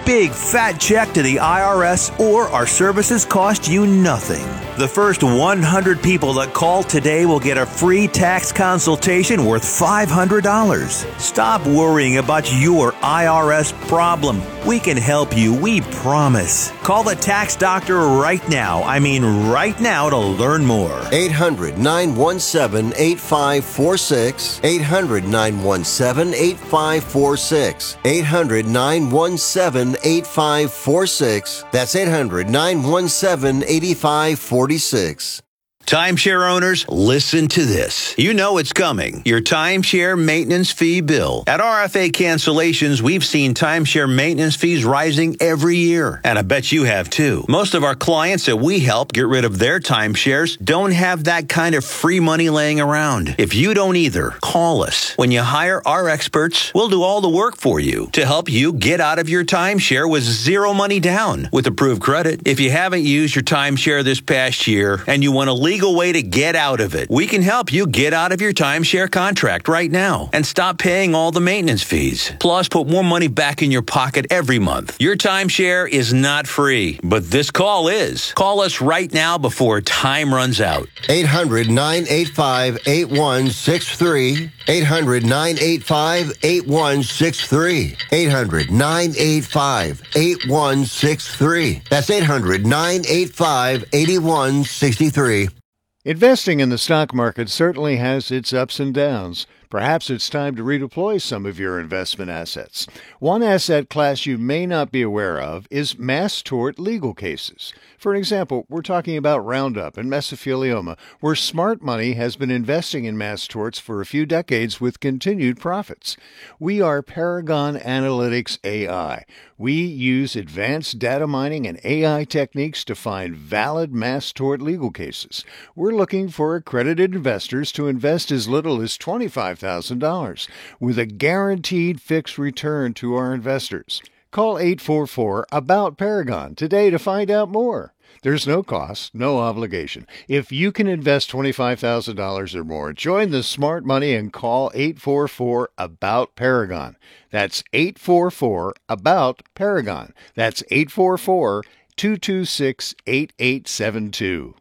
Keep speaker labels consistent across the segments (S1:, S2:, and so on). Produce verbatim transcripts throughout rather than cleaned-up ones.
S1: big fat check to the I R S, or our services cost you nothing. The first one hundred people that call today will get a free tax consultation worth five hundred dollars. Stop worrying about your I R S problem. We can help you, we promise. Call the tax doctor right now. I mean right now to learn more.
S2: eight hundred, nine one seven, eight five four six. eight hundred, nine one seven, eight five four six. eight hundred, nine one seven, eight five four six. That's eight hundred, nine one seven, eight five four six.
S1: Timeshare owners, listen to this. You know it's coming. Your timeshare maintenance fee bill. At R F A Cancellations, we've seen timeshare maintenance fees rising every year. And I bet you have too. Most of our clients that we help get rid of their timeshares don't have that kind of free money laying around. If you don't either, call us. When you hire our experts, we'll do all the work for you to help you get out of your timeshare with zero money down with approved credit. If you haven't used your timeshare this past year and you want to leave legal way to get out of it. We can help you get out of your timeshare contract right now and stop paying all the maintenance fees. Plus, put more money back in your pocket every month. Your timeshare is not free, but this call is. Call us right now before time runs out.
S2: eight hundred, nine eight five, eight one six three. eight hundred, nine eight five, eight one six three. eight hundred, nine eight five, eight one six three. That's eight hundred, nine eight five, eight one six three.
S3: Investing in the stock market certainly has its ups and downs. Perhaps it's time to redeploy some of your investment assets. One asset class you may not be aware of is mass tort legal cases. For example, we're talking about Roundup and mesothelioma, where smart money has been investing in mass torts for a few decades with continued profits. We are Paragon Analytics A I. We use advanced data mining and A I techniques to find valid mass tort legal cases. We're looking for accredited investors to invest as little as twenty-five thousand dollars with a guaranteed fixed return to our investors. Call eight four four, ABOUT Paragon today to find out more. There's no cost, no obligation. If you can invest twenty-five thousand dollars or more, join the smart money and call eight four four, ABOUT Paragon. That's eight four four, ABOUT Paragon. That's eight four four, two two six, eight eight seven two.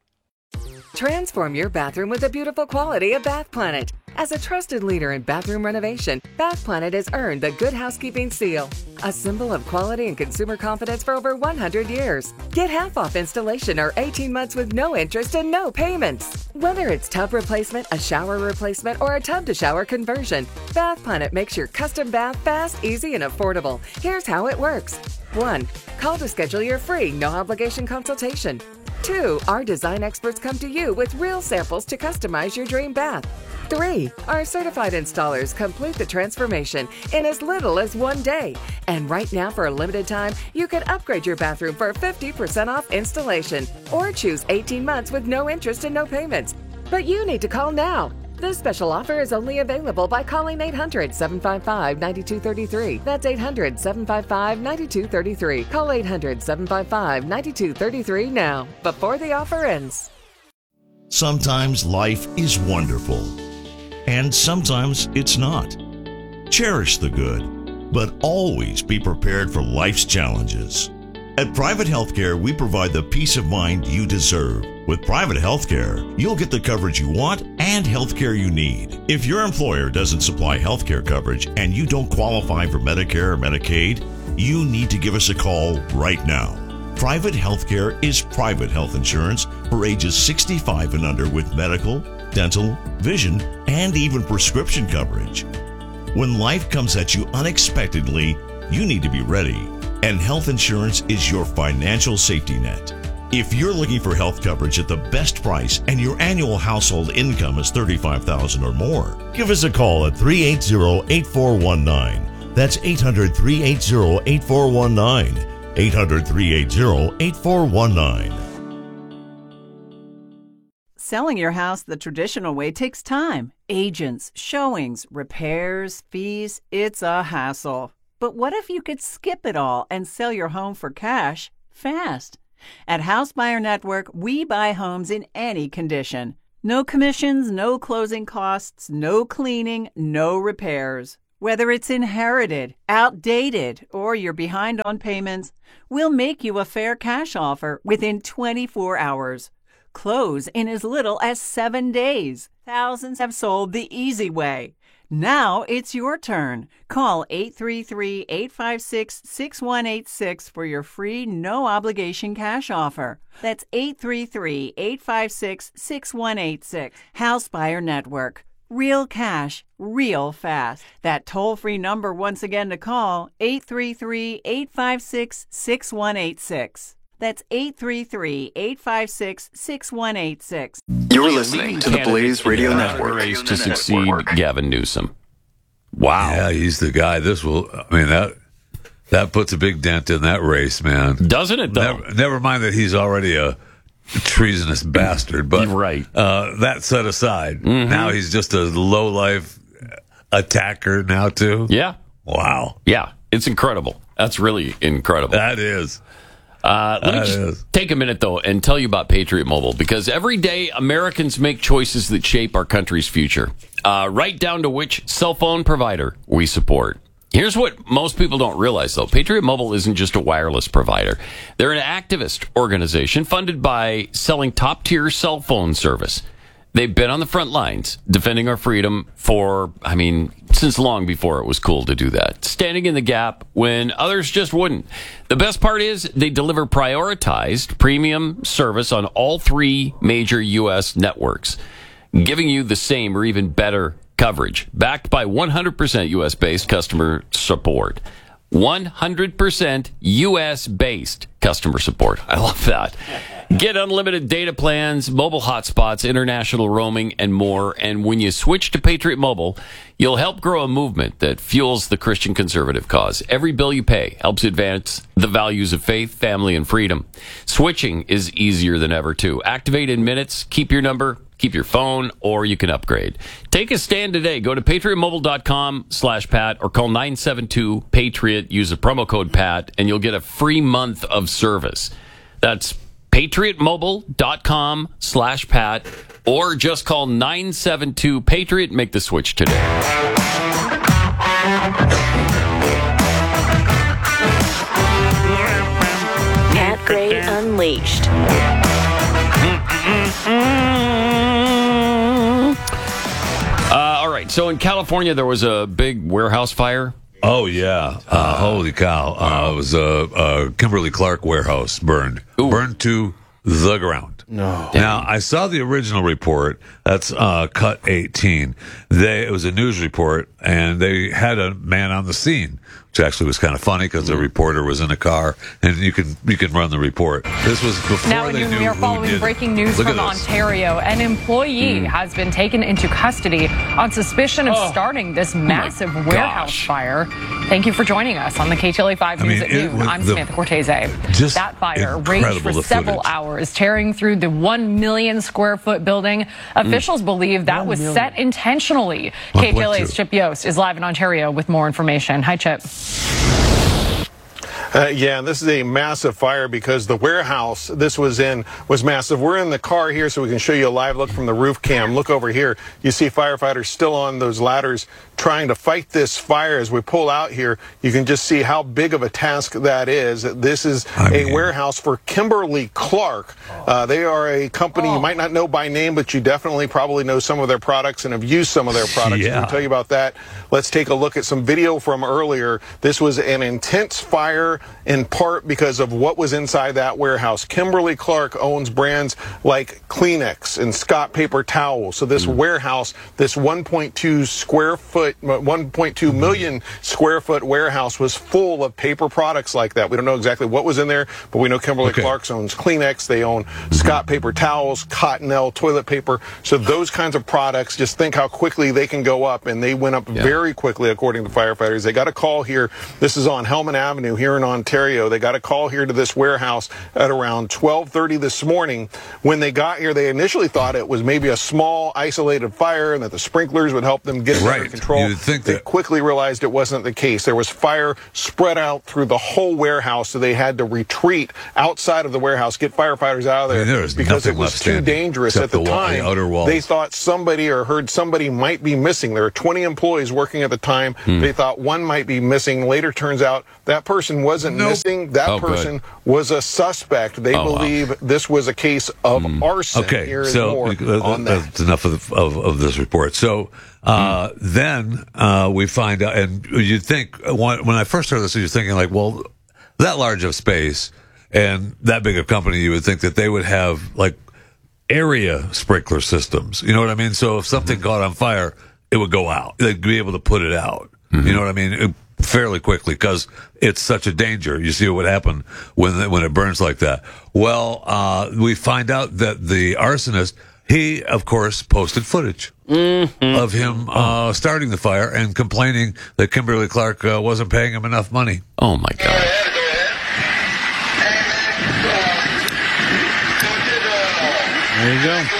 S4: Transform your bathroom with the beautiful quality of Bath Planet. As a trusted leader in bathroom renovation, Bath Planet has earned the Good Housekeeping seal, a symbol of quality and consumer confidence for over one hundred years. Get half off installation or eighteen months with no interest and no payments. Whether it's tub replacement, a shower replacement, or a tub-to-shower conversion, Bath Planet makes your custom bath fast, easy, and affordable. Here's how it works. one. Call to schedule your free, no-obligation consultation. two. Our design experts come to you with real samples to customize your dream bath. three. Our certified installers complete the transformation in as little as one day. And right now, for a limited time, you can upgrade your bathroom for fifty percent off installation or choose eighteen months with no interest and no payments. But you need to call now. This special offer is only available by calling eight hundred, seven five five, nine two three three. That's eight hundred, seven five five, nine two three three. Call eight hundred, seven five five, nine two three three now, before the offer ends.
S5: Sometimes life is wonderful, and sometimes it's not. Cherish the good, but always be prepared for life's challenges. At Private Healthcare, we provide the peace of mind you deserve. With Private Healthcare, you'll get the coverage you want and healthcare you need. If your employer doesn't supply healthcare coverage and you don't qualify for Medicare or Medicaid, you need to give us a call right now. Private Healthcare is private health insurance for ages sixty-five and under with medical, dental, vision, and even prescription coverage. When life comes at you unexpectedly, you need to be ready. And health insurance is your financial safety net. If you're looking for health coverage at the best price and your annual household income is thirty-five thousand dollars or more, give us a call at three eight zero, eight four one nine. That's eight hundred, three eight zero, eight four one nine. eight hundred, three eight zero, eight four one nine.
S6: Selling your house the traditional way takes time. Agents, showings, repairs, fees. It's a hassle. But what if you could skip it all and sell your home for cash fast? At House Buyer Network, we buy homes in any condition. No commissions, no closing costs, no cleaning, no repairs. Whether it's inherited, outdated, or you're behind on payments, we'll make you a fair cash offer within twenty-four hours. Close in as little as seven days. Thousands have sold the easy way. Now it's your turn. Call eight three three, eight five six, six one eight six for your free no-obligation cash offer. That's eight three three, eight five six, six one eight six. House Buyer Network. Real cash, real fast. That toll-free number once again to call, eight three three, eight five six, six one eight six. That's eight three three, eight five six, six one eight six.
S7: You're listening to the Blaze Radio Network.
S8: Race to succeed, Gavin Newsom. Wow.
S9: Yeah, he's the guy. This will, I mean, that that puts a big dent in that race, man.
S8: Doesn't it, though?
S9: Never, never mind that he's already a treasonous bastard, but
S8: right.
S9: uh, that set aside,
S8: mm-hmm.
S9: now he's just a low-life attacker now, too?
S8: Yeah.
S9: Wow.
S8: Yeah, it's incredible. That's really incredible.
S9: That is.
S8: Uh, let
S9: that
S8: me just
S9: is.
S8: take a minute, though, and tell you about Patriot Mobile, because every day Americans make choices that shape our country's future, uh, right down to which cell phone provider we support. Here's what most people don't realize, though. Patriot Mobile isn't just a wireless provider. They're an activist organization funded by selling top-tier cell phone service. They've been on the front lines defending our freedom for, I mean, since long before it was cool to do that. Standing in the gap when others just wouldn't. The best part is they deliver prioritized premium service on all three major U S networks, giving you the same or even better coverage, backed by one hundred percent U S-based customer support. one hundred percent U S-based customer support. I love that. Get unlimited data plans, mobile hotspots, international roaming, and more. And when you switch to Patriot Mobile, you'll help grow a movement that fuels the Christian conservative cause. Every bill you pay helps advance the values of faith, family, and freedom. Switching is easier than ever, too. Activate in minutes. Keep your number. Keep your phone, or you can upgrade. Take a stand today. Go to patriotmobile.com slash Pat or call nine seven two PATRIOT. Use the promo code Pat, and you'll get a free month of service. That's patriotmobile.com slash Pat, or just call nine seven two PATRIOT. Make the switch today.
S10: Pat Gray Unleashed.
S8: Uh, all right. So in California, there was a big warehouse fire.
S9: Oh, yeah. Uh, uh, holy cow. Uh, it was a, a Kimberly-Clark warehouse burned.
S8: Ooh.
S9: Burned to the ground.
S3: No.
S9: Now, I saw the original report. That's uh, cut eighteen. They, it was a news report, and they had a man on the scene, which actually was kind of funny because the reporter was in a car, and you can you can run the report. This was before
S11: now,
S9: they knew
S11: we are
S9: who
S11: following
S9: did
S11: breaking
S9: it.
S11: news
S9: Look
S11: from
S9: at this.
S11: Ontario. An employee mm. has been taken into custody on suspicion of
S8: oh.
S11: starting this massive
S8: oh
S11: warehouse
S8: gosh.
S11: fire. Thank you for joining us on the K T L A five
S9: I
S11: News
S9: mean,
S11: at
S9: it
S11: noon. I'm
S9: the,
S11: Samantha Cortese.
S9: Just
S11: that fire raged for several
S9: footage.
S11: hours, tearing through the one million square foot building. Officials mm. believe that was million. set intentionally. K T L A's Chip Yost is live in Ontario with more information. Hi, Chip.
S12: Uh, yeah, and this is a massive fire because the warehouse this was in was massive. We're in the car here so we can show you a live look from the roof cam. Look over here. You see firefighters still on those ladders trying to fight this fire. As we pull out here, you can just see how big of a task that is. This is I mean, a warehouse for Kimberly-Clark. Uh, they are a company oh. you might not know by name, but you definitely probably know some of their products and have used some of their products.
S9: Yeah.
S12: We'll tell you about that. Let's take a look at some video from earlier. This was an intense fire in part because of what was inside that warehouse. Kimberly-Clark owns brands like Kleenex and Scott paper towels. So this mm. warehouse, this one point two square foot, one point two million square foot warehouse was full of paper products like that. We don't know exactly what was in there, but we know Kimberly-Clark okay. owns Kleenex. They own Scott paper towels, Cottonelle toilet paper. So those kinds of products, just think how quickly they can go up. And they went up yeah. very quickly, according to firefighters. They got a call here. This is on Hellman Avenue here in Ontario. They got a call here to this warehouse at around twelve thirty this morning. When they got here, they initially thought it was maybe a small isolated fire and that the sprinklers would help them get it
S9: right.
S12: under control. control.
S9: You would think
S12: they
S9: that-
S12: quickly realized it wasn't the case. There was fire spread out through the whole warehouse, so they had to retreat outside of the warehouse, get firefighters out of there,
S9: I mean, there was
S12: because
S9: nothing
S12: it was
S9: left
S12: too
S9: standing
S12: dangerous at
S9: except
S12: the,
S9: the wall- the
S12: time.
S9: outer walls.
S12: They thought somebody or heard somebody might be missing. There were twenty employees working at the time.
S9: Hmm.
S12: They thought one might be missing. Later turns out that person wasn't
S9: Nope.
S12: missing. That
S8: Oh, good.
S12: person was a suspect. They
S8: Oh, wow.
S12: believe this was a case of arson.
S9: Okay,
S12: Here is
S9: so
S12: more
S9: uh,
S12: on that.
S9: that's enough of, the, of of this report. So uh,
S8: Hmm.
S9: then uh, we find out, and you'd think when, when I first heard this, you're thinking like, well, that large of space and that big of company, you would think that they would have like area sprinkler systems. You know what I mean? So if something
S8: Mm-hmm.
S9: caught on fire, it would go out. They'd be able to put it out.
S8: Mm-hmm.
S9: You know what I mean? It- fairly quickly because it's such a danger. You see what would happen when when it burns like that. Well, uh, we find out that the arsonist, he of course posted footage
S8: Mm-hmm.
S9: of him uh, starting the fire and complaining that Kimberly Clark uh, wasn't paying him enough money.
S8: Oh my God.
S13: There you go.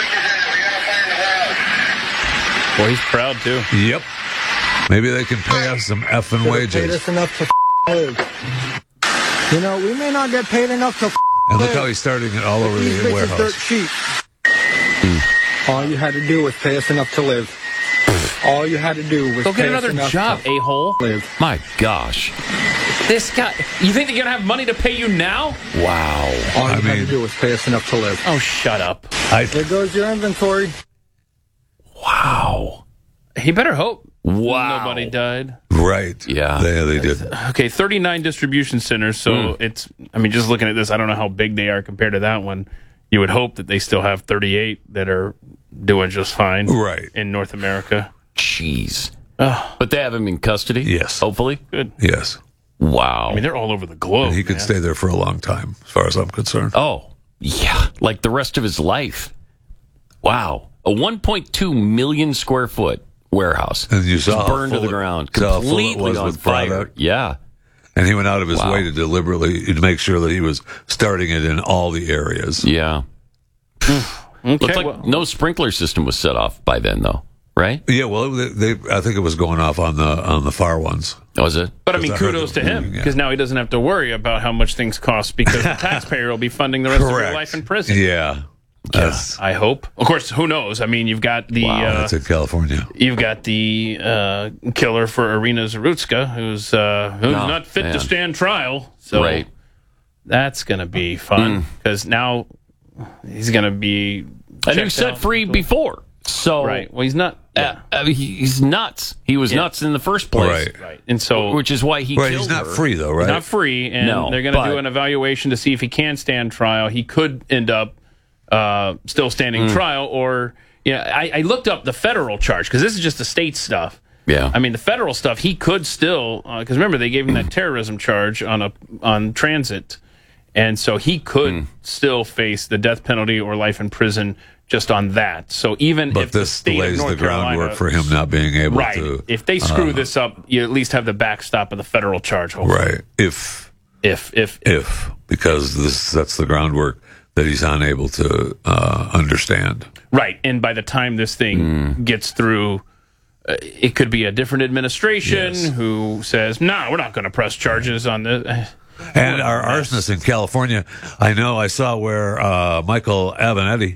S13: Boy, he's proud too.
S9: Yep. Maybe they can pay us some effing
S14: Paid
S9: wages.
S14: us enough to live. You know, we may not get paid enough to
S9: And look
S14: live.
S9: how he's starting it all over
S14: These
S9: the
S14: bitches dirt
S9: warehouse.
S14: cheap. All you had to do was pay us enough to live. All you had to do was
S13: Go
S14: pay
S13: get
S14: us
S13: another
S14: enough
S13: job,
S14: to
S13: a-hole.
S14: live.
S8: My gosh.
S13: This guy, you think they're going to have money to pay you now?
S8: Wow.
S14: All you
S9: I
S14: had
S9: mean-
S14: to do was pay us enough to live.
S13: Oh, shut up.
S9: I,
S14: There goes your inventory.
S8: Wow.
S13: He better hope
S8: Wow.
S13: nobody died.
S9: right.
S8: Yeah.
S9: They, they did.
S13: Okay, thirty-nine distribution centers. So
S8: Mm.
S13: it's, I mean, just looking at this, I don't know how big they are compared to that one. You would hope that they still have thirty-eight that are doing just fine
S9: Right.
S13: in North America.
S8: Jeez.
S13: Oh,
S8: But they have him in custody?
S9: Yes.
S8: Hopefully?
S13: good.
S9: Yes.
S8: Wow.
S13: I mean, they're all over the globe.
S9: And he could
S13: man.
S9: stay there for a long time, as far as I'm concerned.
S8: Oh, yeah. Like the rest of his life. Wow. A one point two million square foot warehouse.
S9: And you saw
S8: It's
S9: how
S8: burned to
S9: full
S8: the
S9: it-
S8: ground.
S9: saw how full it
S8: Completely
S9: was
S8: on
S9: with
S8: fire.
S9: product.
S8: Yeah.
S9: And he went out of his
S8: Wow.
S9: way to deliberately to make sure that he was starting it in all the areas.
S8: Yeah.
S13: Okay,
S8: Looked like
S13: well-
S8: no sprinkler system was set off by then, though, right?
S9: Yeah, well, they, they I think it was going off on the on the far ones.
S8: Was it?
S13: But I mean,
S9: Because I heard
S13: kudos to
S9: them
S13: him
S9: moving, yeah.
S13: because now he doesn't have to worry about how much things cost because the taxpayer will be funding the rest of
S9: Correct.
S13: your life in prison.
S9: Yeah. Yes.
S13: I hope. Of course, who knows? I mean, you've got the
S8: Wow,
S13: uh,
S9: That's in California.
S13: you've got the uh, killer for Irina Zarutska, who's uh, who's
S8: Oh,
S13: not fit
S8: man.
S13: to stand trial. So
S8: Right.
S13: that's going to be fun because now he's going to be
S8: And he was
S13: checked
S8: set
S13: out.
S8: free before. So,
S13: Right. Well, he's not.
S8: uh, I mean, he- he's nuts. He was
S13: Yeah.
S8: nuts in the first place.
S9: Right.
S13: Right. And so
S8: Which is why he
S9: Right,
S8: killed
S9: he's not
S8: her.
S9: free though, right?
S13: He's not free, and
S8: No,
S13: they're going to
S8: but-
S13: do an evaluation to see if he can stand trial. He could end up uh, still standing
S8: Hmm.
S13: trial, or yeah. I, I looked up the federal charge because this is just the state stuff.
S8: Yeah.
S13: I mean, the federal stuff he could still because remember they gave him that terrorism charge on a on transit, and so he could
S8: Hmm.
S13: still face the death penalty or life in prison just on that. So even
S9: But
S13: if the
S9: this
S13: state
S9: lays
S13: of North
S9: the groundwork
S13: Carolina,
S9: for him not being able
S13: right,
S9: to.
S13: if they screw
S9: uh,
S13: this up, you at least have the backstop of the federal charge. Hopefully.
S9: Right. If
S13: If if
S9: if because this sets the groundwork that he's unable to uh, understand.
S13: Right, and by the time this thing gets through, uh, it could be a different administration
S9: Yes.
S13: who says, "No, we're not going to press charges on this."
S9: And our arsonists in California, I know I saw where uh, Michael Avenatti,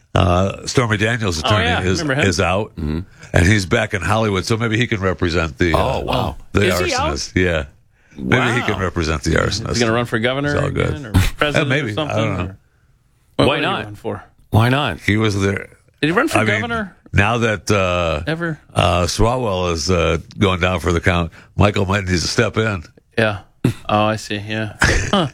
S9: uh, Stormy Daniels'
S13: Oh,
S9: attorney,
S13: yeah,
S9: is
S13: remember him?
S9: is out, and he's back in Hollywood, so maybe he can represent the. Uh,
S8: Oh, wow.
S9: the
S13: Is he out?
S9: arsonist. Yeah, maybe he
S13: Wow.
S9: can represent the arsonist.
S13: He's going to run for governor
S9: It's all good.
S13: again, or president
S9: maybe.
S13: or
S9: I
S13: something.
S9: don't know.
S13: or- What,
S8: Why
S13: what did he
S8: not?
S13: run for?
S8: Why not?
S9: He was there.
S13: Did he run for
S9: I mean,
S13: governor
S9: now that uh,
S13: ever?
S9: uh, Swalwell is uh, going down for the count, Michael might need to step in.
S13: Yeah. Oh, I see. Yeah. Huh.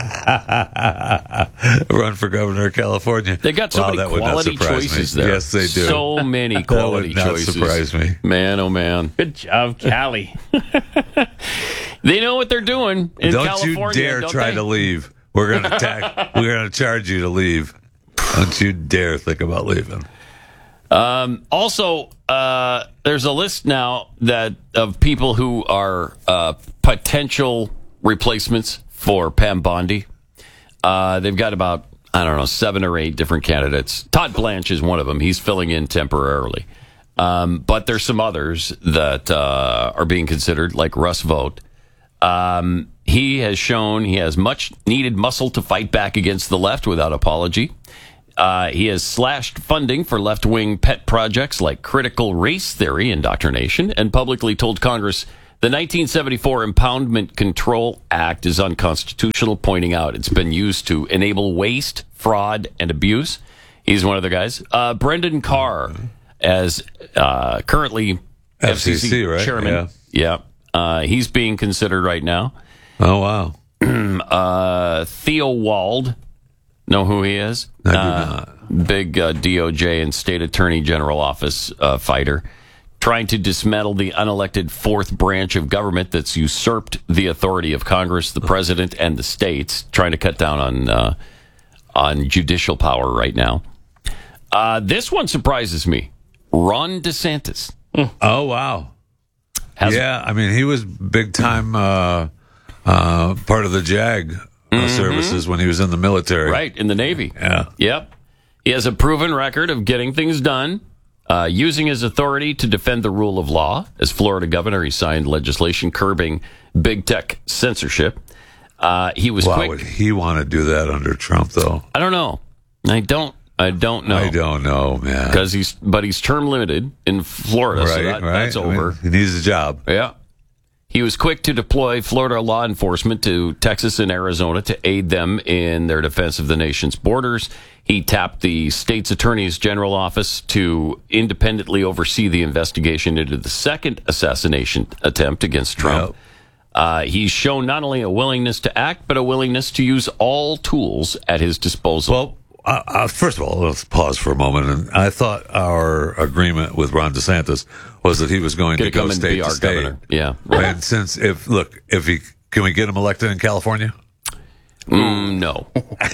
S9: Run for governor of California.
S8: They got so
S9: Wow,
S8: many
S9: that would not
S8: quality
S9: surprise
S8: choices
S9: me.
S8: there.
S9: Yes, they do.
S8: So many
S9: That
S8: quality
S9: would not
S8: choices.
S9: surprise me.
S8: Man, oh man.
S13: Good job, Cali.
S8: They know what they're doing in
S9: don't
S8: California.
S9: you dare
S8: don't
S9: try
S8: they?
S9: to leave. We're going to attack. We're going to charge you to leave. Don't you dare think about leaving.
S8: Um, also, uh, there's a list now that of people who are uh, potential replacements for Pam Bondi. Uh, they've got about, I don't know, seven or eight different candidates. Todd Blanche is one of them. He's filling in temporarily. Um, but there's some others that uh, are being considered, like Russ Vought. Um, he has shown he has much needed muscle to fight back against the left without apology. Uh, he has slashed funding for left-wing pet projects like critical race theory indoctrination and publicly told Congress the nineteen seventy-four Impoundment Control Act is unconstitutional, pointing out it's been used to enable waste, fraud, and abuse. He's one of the guys. Uh, Brendan Carr, as uh, currently
S9: F C C,
S8: F C C
S9: right?
S8: chairman.
S9: Yeah.
S8: Yeah. Uh, he's being considered right now.
S9: Oh, wow.
S8: uh, Theo Wald. Know who he is?
S9: I do
S8: uh,
S9: not.
S8: Big uh, D O J and State Attorney General Office uh, fighter. Trying to dismantle the unelected fourth branch of government that's usurped the authority of Congress, the president, and the states. Trying to cut down on uh, on judicial power right now. Uh, this one surprises me. Ron DeSantis.
S9: Oh, wow.
S8: Has
S9: yeah, I mean, he was big time uh, uh, part of the JAG uh,
S8: Mm-hmm.
S9: services when he was in the military.
S8: Right, in the Navy.
S9: Yeah.
S8: Yep. He has a proven record of getting things done, uh, using his authority to defend the rule of law. As Florida governor, he signed legislation curbing big tech censorship. Uh, he was
S9: Why
S8: quick.
S9: would he want to do that under Trump, though?
S8: I don't know. I don't. I don't know.
S9: I don't know, man.
S8: Because he's, but he's term limited in Florida, so
S9: Right,
S8: that,
S9: right.
S8: that's
S9: I mean,
S8: over.
S9: he needs a job.
S8: Yeah. He was quick to deploy Florida law enforcement to Texas and Arizona to aid them in their defense of the nation's borders. He tapped the state's attorney's general office to independently oversee the investigation into the second assassination attempt against Trump.
S9: Yep.
S8: Uh, he's shown not only a willingness to act, but a willingness to use all tools at his disposal.
S9: Well, uh, uh, first of all, let's pause for a moment. And I thought our agreement with Ron DeSantis was that he was going
S8: Gonna
S9: to go
S8: come and
S9: state
S8: be
S9: to
S8: our
S9: state.
S8: governor. Yeah, right.
S9: And since if look, if he can we get him elected in California?
S8: Mm, no.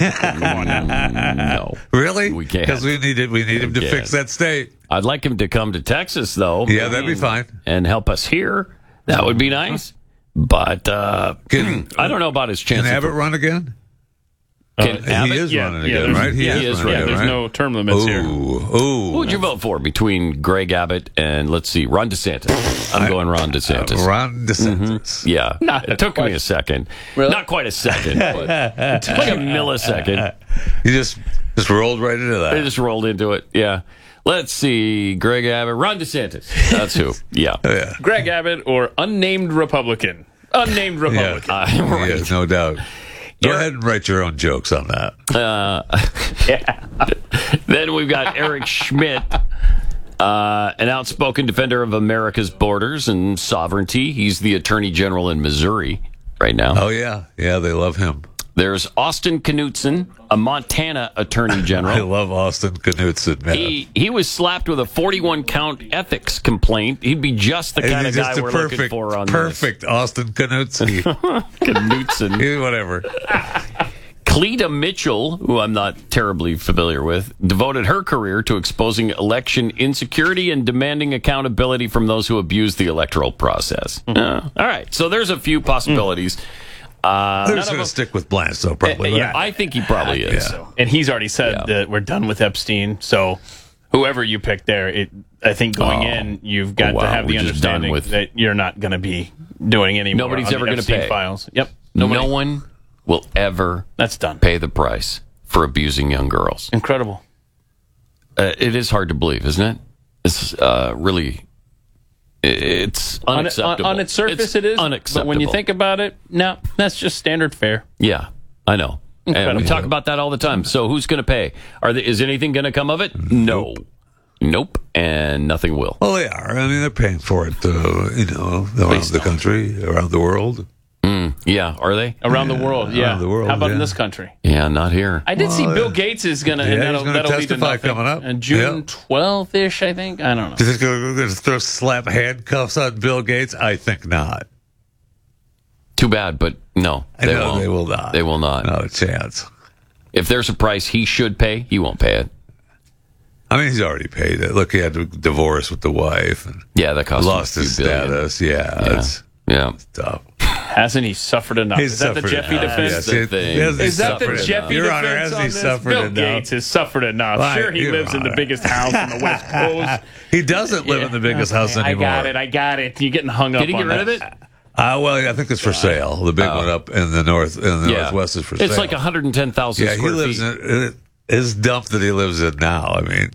S8: Mm, no.
S9: Really?
S8: We can't.
S9: Because we need it. We need him to
S8: We
S9: fix
S8: can't.
S9: that state.
S8: I'd like him to come to Texas, though.
S9: Yeah, that'd be fine.
S8: And help us here. That would be nice. But uh,
S9: Can,
S8: I don't know about his
S9: Can
S8: chances.
S9: Abbott run again?
S8: Can
S9: Uh,
S8: Abbott?
S9: he is
S13: Yeah,
S9: running
S13: yeah,
S9: again,
S13: there's-
S9: right? He
S8: yeah,
S9: is,
S8: he is
S9: running
S13: Yeah,
S9: again,
S13: there's
S9: right?
S13: no term limits here.
S9: Ooh, ooh.
S8: Who would you vote for between Greg Abbott and, let's see, Ron DeSantis? I'm going Ron DeSantis.
S9: Uh, Ron DeSantis.
S8: Mm-hmm. Yeah.
S13: Not
S8: it took me
S13: quite.
S8: a second.
S13: Really?
S8: Not quite a second, but it took like a millisecond.
S9: You just just rolled right into that.
S8: I just rolled into it. Yeah. Let's see. Greg Abbott. Ron DeSantis. That's who. Yeah.
S9: Yeah.
S13: Greg Abbott or unnamed Republican. Unnamed Republican.
S8: Uh, right.
S9: Yes, no doubt. Go
S8: Eric-
S9: ahead and write your own jokes on that.
S8: Uh, yeah. Then we've got Eric Schmidt, uh, an outspoken defender of America's borders and sovereignty. He's the Attorney General in Missouri right now.
S9: Oh, yeah. Yeah, they love him.
S8: There's Austin Knudsen, a Montana Attorney General.
S9: I love Austin Knudsen, man.
S8: He he was slapped with a forty-one count ethics complaint. He'd be just the kind
S9: He's
S8: of
S9: just
S8: guy
S9: a
S8: we're
S9: perfect,
S8: looking for on
S9: perfect Austin Knudsen.
S8: this. Knudsen.
S9: Yeah, whatever.
S8: Cleta Mitchell, who I'm not terribly familiar with, devoted her career to exposing election insecurity and demanding accountability from those who abuse the electoral process. Uh, all right, so there's a few possibilities. Uh,
S9: They're
S8: none
S9: just
S8: of
S9: going
S8: them-
S9: to stick with Blanche, though, probably.
S13: Uh,
S9: right?
S13: yeah.
S8: I think he probably is.
S9: Yeah.
S13: And he's already said
S8: Yeah.
S13: that we're done with Epstein. So whoever you pick there, it, I think going
S8: Oh.
S13: in, you've got
S8: Wow,
S13: to have the
S8: we're just done
S13: understanding
S8: with-
S13: that you're not going to be doing any more.
S8: Nobody's
S13: on the
S8: ever gonna
S13: Epstein
S8: pay.
S13: files. Yep.
S8: No
S13: Nobody.
S8: one will ever
S13: That's done.
S8: pay the price for abusing young girls.
S13: Incredible.
S8: Uh, it is hard to believe, isn't it? It's uh, really, it's
S13: On, it-
S8: unacceptable.
S13: on, on its surface,
S8: It's
S13: it is.
S8: unacceptable.
S13: But when you think about it, no, that's just standard fare.
S8: yeah, I know. And we
S13: Incredible.
S8: talk about that all the time. So who's going to pay? Are there, is anything going to come of it? No. Nope. And nothing will.
S9: Well, they are. I mean, they're paying for it, uh, you know, around the country, around the world.
S8: Mm, yeah, are they?
S13: Around the world, yeah.
S9: around the world,
S13: How about
S9: yeah.
S13: in this country?
S8: Yeah, not here.
S13: I did see
S9: Well,
S13: Bill Gates is going to,
S9: yeah,
S13: and
S9: he's
S13: that'll,
S9: gonna
S13: that'll lead to
S9: testify
S13: nothing.
S9: coming up.
S13: And June
S9: Yeah.
S13: twelfth-ish, I think. I don't know.
S9: Do you think they're going to throw slap handcuffs on Bill Gates? I think not.
S8: Too bad, but no,
S9: I
S8: they
S9: know
S8: won't.
S9: they will not.
S8: They will not.
S9: No chance.
S8: If there's a price he should pay, he won't pay it.
S9: I mean, he's already paid it. Look, he had to divorce with the wife and
S8: Yeah, that cost him
S9: lost
S8: a few
S9: his
S8: billion.
S9: status. Yeah,
S8: Yeah.
S9: it's
S8: Yeah.
S9: tough.
S13: Hasn't he suffered enough?
S9: He's
S13: Is that the
S9: suffered
S13: Jeffy
S9: enough.
S13: defense?
S9: Yes,
S8: the
S9: it-
S8: thing.
S9: yes, he's
S13: Is that the
S9: suffered
S13: Jeffy
S9: enough. Your Honor,
S13: defense
S9: has
S13: on
S9: he
S13: this?
S9: suffered
S13: Bill
S9: enough?
S13: Gates has suffered enough.
S9: Right,
S13: Sure, he
S9: Your
S13: lives in the
S9: Honor.
S13: biggest house in the West Coast.
S9: He doesn't live in the biggest house
S13: I
S9: anymore.
S13: got it. I got it. You're getting hung up
S8: Did he
S13: on
S8: get rid
S13: that.
S8: of it?
S9: Uh, well, I think it's for sale. The big
S8: Oh.
S9: one up in the north, in the
S8: Yeah.
S9: northwest, is for sale.
S8: It's like one hundred ten thousand
S9: yeah, he
S8: square
S9: lives
S8: feet.
S9: in his dump that he lives in now. I mean,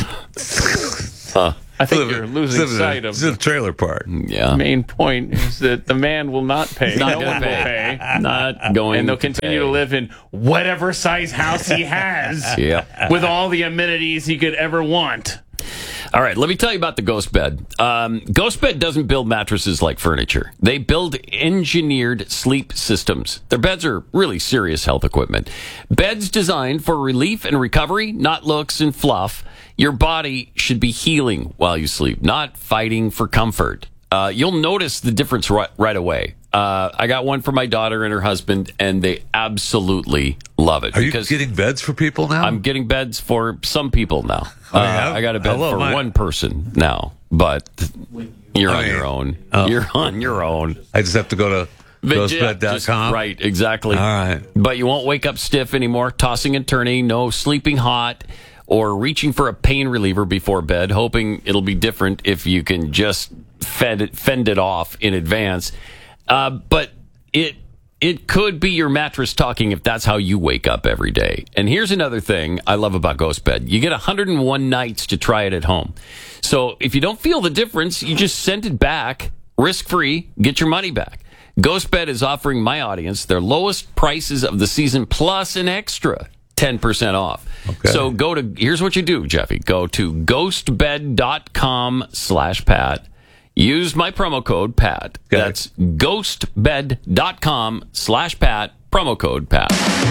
S8: Huh.
S13: I think
S9: live
S13: you're
S9: in-
S13: losing
S9: live in a-
S13: sight of
S9: it's a
S13: the
S9: trailer park.
S8: Yeah.
S13: main point is that the man will not pay.
S8: Not
S13: no
S8: gonna
S13: one
S8: pay.
S13: will pay.
S8: Not going
S13: And they'll
S8: to
S13: continue
S8: pay.
S13: to live in whatever size house he has
S8: Yep.
S13: with all the amenities he could ever want.
S8: All right, let me tell you about the Ghost Bed. Um, Ghost Bed doesn't build mattresses like furniture. They build engineered sleep systems. Their beds are really serious health equipment. Beds designed for relief and recovery, not looks and fluff. Your body should be healing while you sleep, not fighting for comfort. Uh, you'll notice the difference right, right away. Uh, I got one for my daughter and her husband, and they absolutely love it.
S9: Are you getting beds for people now?
S8: I'm getting beds for some people now.
S9: Oh,
S8: Uh,
S9: yeah?
S8: I got a bed
S9: I love
S8: for
S9: mine.
S8: one person now, but you're
S9: I
S8: on
S9: mean,
S8: your own.
S9: oh.
S8: You're on your own.
S9: I just have to go to
S8: But
S9: ghost
S8: yeah,
S9: bed dot
S8: just-
S9: com.
S8: Right, exactly.
S9: All right.
S8: But you won't wake up stiff anymore, tossing and turning, no sleeping hot, or reaching for a pain reliever before bed, hoping it'll be different if you can just fend it, fend it off in advance. Uh, but it it could be your mattress talking if that's how you wake up every day. And here's another thing I love about Ghost Bed. You get one hundred one nights to try it at home. So if you don't feel the difference, you just send it back, risk-free, get your money back. Ghost Bed is offering my audience their lowest prices of the season plus an extra ten percent off.
S9: Okay.
S8: So go to, here's what you do, Jeffy. Go to ghostbed.com slash Pat. Use my promo code Pat.
S9: Okay.
S8: That's ghostbed.com slash Pat. Promo code Pat.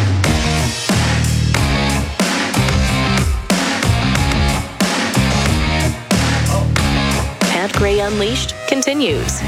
S10: Pat Gray Unleashed continues.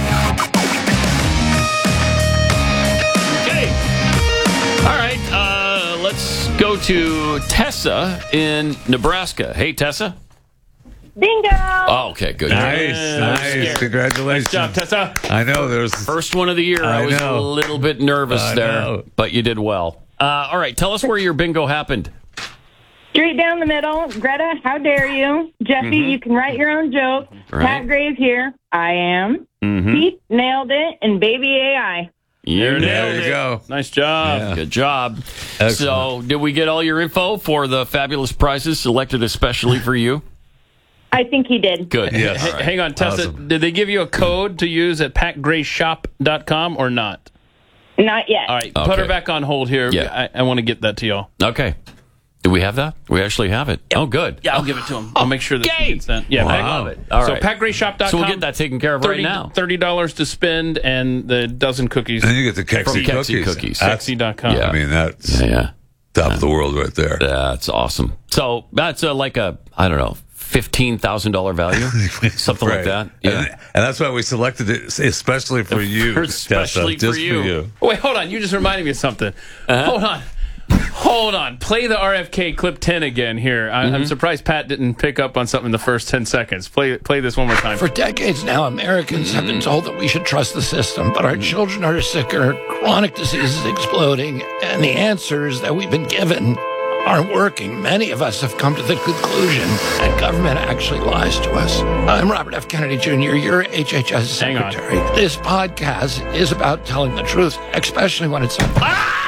S8: Okay. All right. Uh, let's go to Tessa in Nebraska. Hey, Tessa.
S15: Bingo!
S8: Oh, okay, good.
S9: Nice,
S8: Yeah,
S9: nice.
S8: scared.
S9: Congratulations.
S13: Good job, Tessa.
S9: I know there's
S8: First one of the year. I,
S9: I
S8: was
S9: know.
S8: a little bit nervous
S9: I
S8: there,
S9: know.
S8: but you did well. Uh, all right, tell us where your bingo happened.
S15: Straight down the middle. Greta, how dare you? Jeffy,
S8: Mm-hmm.
S15: you can write your own joke.
S8: Right.
S15: Pat Gray's here. I am.
S8: Mm-hmm.
S15: Pete nailed it. And baby A I.
S8: You
S9: there
S8: nailed
S9: you
S8: it.
S9: go.
S13: Nice job.
S9: Yeah.
S8: Good job.
S9: Excellent.
S8: So, did we get all your info for the fabulous prizes selected especially for you?
S15: I think he did.
S8: Good.
S9: Yes.
S8: All right.
S13: Hang on, Tessa.
S9: Awesome.
S13: Did they give you a code to use at pat gray shop dot com or not?
S15: Not yet.
S13: All right,
S8: Okay.
S13: put her back on hold here.
S8: Yeah.
S13: I, I want to get that to y'all.
S8: Okay. Do we have that? We actually have it. Oh, good.
S13: Yeah, I'll give it to him. I'll make sure that
S8: Okay.
S13: she gets that. Yeah,
S9: Wow.
S13: Pat-
S8: I love it. All
S13: so
S8: right.
S13: pat gray shop dot com.
S8: So we'll get that taken care of right now.
S13: thirty dollars to spend and the dozen cookies.
S9: And you get the Kexi
S8: From Kexi
S9: cookies.
S8: cookies.
S9: That's,
S13: Kexi dot com.
S8: Yeah.
S9: I mean, that's
S8: Yeah, yeah.
S9: top of the world right there.
S8: That's awesome. So, that's uh, like a, I don't know, fifteen thousand dollars value? Something like
S9: Right.
S8: that. Yeah.
S9: And, and that's why we selected it especially for you.
S8: Especially
S9: Tessa,
S8: for
S9: just
S8: you.
S13: Wait, hold on. You just reminded me of something.
S8: Uh-huh.
S13: Hold on. Hold on. Play the R F K clip ten again here. I,
S8: Mm-hmm.
S13: I'm surprised Pat didn't pick up on something in the first ten seconds. Play play this one more time.
S16: For decades now, Americans have been told that we should trust the system, but our children are sicker, chronic disease is exploding, and the answers that we've been given aren't working. Many of us have come to the conclusion that government actually lies to us. I'm Robert F. Kennedy Junior, your H H S
S13: Hang on.
S16: secretary. This podcast is about telling the truth, especially when it's on.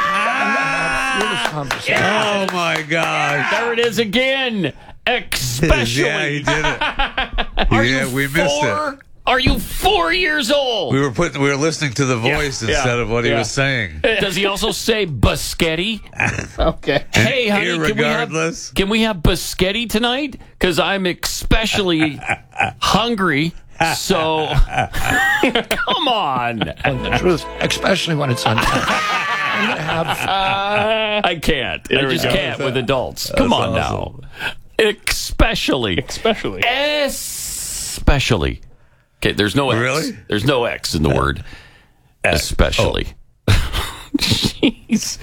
S9: Oh my gosh.
S8: There it is again. Especially.
S9: Yeah, he did it.
S8: Are
S9: yeah,
S8: you
S9: we missed
S8: four?
S9: it.
S8: Are you four years old?
S9: We were putting we were listening to the voice
S13: Yeah,
S9: instead
S13: yeah,
S9: of what he
S13: yeah.
S9: was saying.
S8: Does he also say biscotti?
S13: Okay.
S8: Hey, honey, can we have
S9: Irregardless.
S8: can we have biscotti tonight? Because I'm especially hungry. So, come on.
S16: Telling the truth, especially when it's on. I'm going to have.
S8: Uh, I can't. I
S13: There we
S8: just
S13: go.
S8: can't with adults. Come
S9: That's
S8: on
S9: awesome.
S8: now. Especially.
S13: Especially.
S8: Especially. Okay, there's no X.
S9: Really?
S8: There's no X in the word. Especially. Jeez.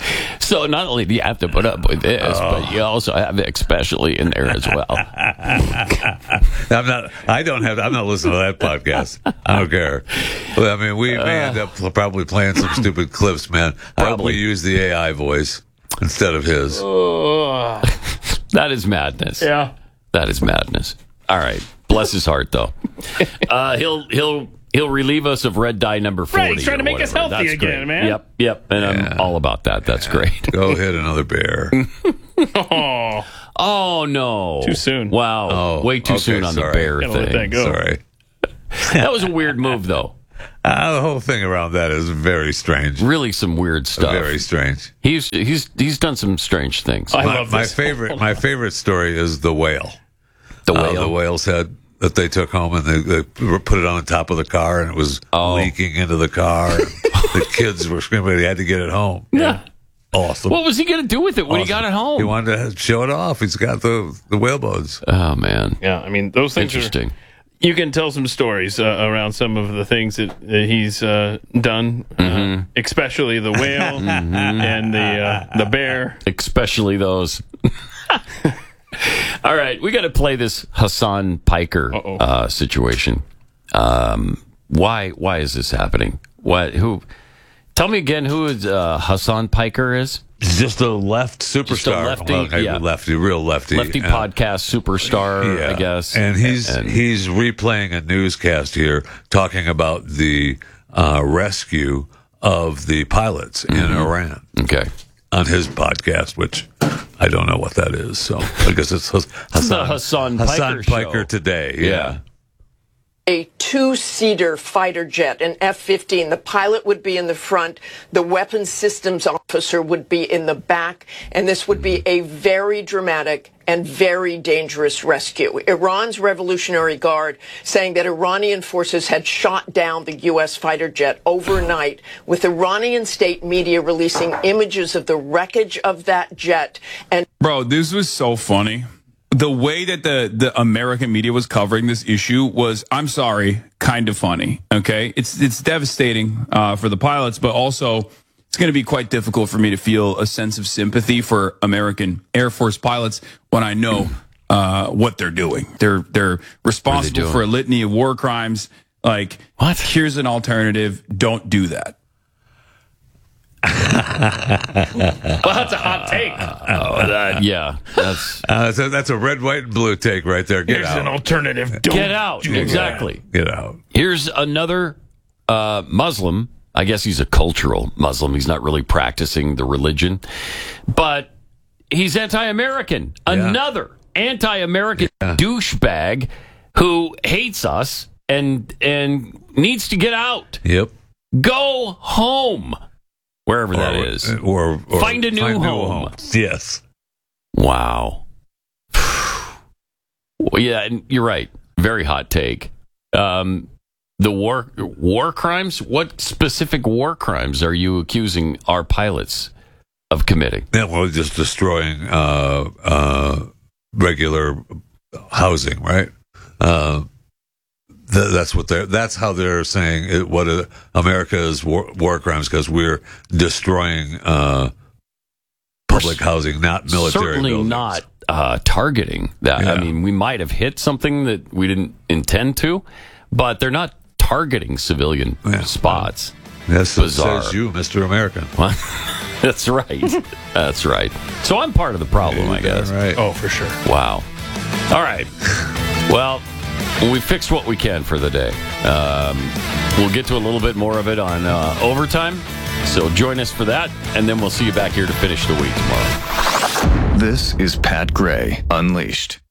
S8: So not only do you have to put up with this, oh. but you also have especially in there as well.
S9: I'm not. I don't have. I'm not listening to that podcast. I don't care. Well, I mean, we may end up probably playing some stupid clips, man. I hope we use the A I voice instead of his.
S8: Uh, that is madness.
S13: Yeah,
S8: that is madness. All right, bless his heart, though. Uh, he'll he'll. He'll relieve us of red dye number forty.
S13: Right, he's trying to make
S8: whatever.
S13: us healthy
S8: That's
S13: again,
S8: great.
S13: man.
S8: Yep, yep. And yeah. I'm all about that. That's yeah. great.
S9: Go hit another bear.
S8: oh. oh, no.
S13: Too soon.
S8: Wow. Oh, Way too okay, soon on
S9: sorry.
S8: the bear
S9: Gotta
S8: thing.
S9: Let that go. Sorry.
S8: That was a weird move, though.
S9: Uh, the whole thing around that is very strange.
S8: Really some weird stuff.
S9: Very strange.
S8: He's he's he's done some strange things.
S9: I
S8: my,
S9: love my favorite my favorite story is the whale.
S8: The whale?
S9: Uh, the whale's head. That they took home and they, they put it on the top of the car and it was oh. leaking into the car. The kids were screaming. They had to get it home.
S8: Yeah.
S9: Awesome.
S8: What was he going to do with it when
S9: awesome.
S8: he got it home?
S9: He wanted to show it off. He's got the, the whale bones.
S8: Oh, man.
S13: Yeah, I mean, those things
S8: Interesting.
S13: Are, you can tell some stories uh, around some of the things that, that he's uh, done,
S8: mm-hmm.
S13: uh, especially the whale mm-hmm. and the uh, the bear.
S8: Especially those. All right, we got to play this Hassan Piker uh, situation. Um, why? Why is this happening? What? Who? Tell me again who is, uh, Hassan Piker is.
S9: He's just a left superstar,
S8: just a lefty,
S9: well,
S8: yeah.
S9: lefty, real lefty,
S8: lefty
S9: and,
S8: podcast superstar,
S9: yeah.
S8: I guess.
S9: And he's
S8: and,
S9: he's replaying a newscast here talking about the uh, rescue of the pilots mm-hmm. in Iran.
S8: Okay.
S9: On his podcast, which I don't know what that is, so I guess it's Hassan,
S8: it's the Hassan Piker,
S9: Hassan Piker
S8: show.
S9: Today. Yeah.
S8: yeah.
S17: A two-seater fighter jet, an F fifteen. The pilot would be in the front. The weapons systems officer would be in the back. And this would be a very dramatic and very dangerous rescue. Iran's Revolutionary Guard saying that Iranian forces had shot down the U S fighter jet overnight, with Iranian state media releasing images of the wreckage of that jet. And
S18: Bro, this was so funny. The way that the, the American media was covering this issue was, I'm sorry, kind of funny. Okay, it's it's devastating uh, for the pilots, but also it's going to be quite difficult for me to feel a sense of sympathy for American Air Force pilots when I know uh, what they're doing. They're they're responsible for a litany of war crimes. Like,
S8: what?
S18: Here's an alternative. Don't do that.
S13: Well, that's a hot take.
S8: Uh, that, yeah, that's
S9: uh, so that's a red, white, and blue take right there. Get
S13: Here's
S9: out.
S13: an alternative. Don't
S8: Get out.
S13: do
S8: Exactly.
S9: That. Get out.
S8: Here's another uh, Muslim. I guess he's a cultural Muslim. He's not really practicing the religion, but he's anti-American. Yeah. Another anti-American yeah. douchebag who hates us and and needs to get out.
S9: Yep.
S8: Go home. Wherever
S9: or,
S8: that is.
S9: Or, or
S8: find a new
S9: find
S8: home.
S9: New home. Yes.
S8: Wow. Well, yeah, and you're right. Very hot take. Um, the war war crimes? What specific war crimes are you accusing our pilots of committing?
S9: Yeah, well, just destroying uh, uh, regular housing, right? Uh, th- that's what they're. That's how they're saying it, what uh, America's war, war crimes, because we're destroying uh, public housing, not military.
S8: Certainly
S9: buildings.
S8: not uh, targeting that.
S9: Yeah.
S8: I mean, we might have hit something that we didn't intend to, but they're not targeting civilian yeah. spots.
S9: Yes,
S8: bizarre.
S9: Says you, Mister American.
S8: Well, that's right. That's right. So I'm part of the problem,
S9: yeah,
S8: I guess.
S9: Right.
S13: Oh, for sure.
S8: Wow. All right. Well, we fixed what we can for the day. Um, we'll get to a little bit more of it on uh, overtime. So join us for that, and then we'll see you back here to finish the week tomorrow.
S7: This is Pat Gray Unleashed.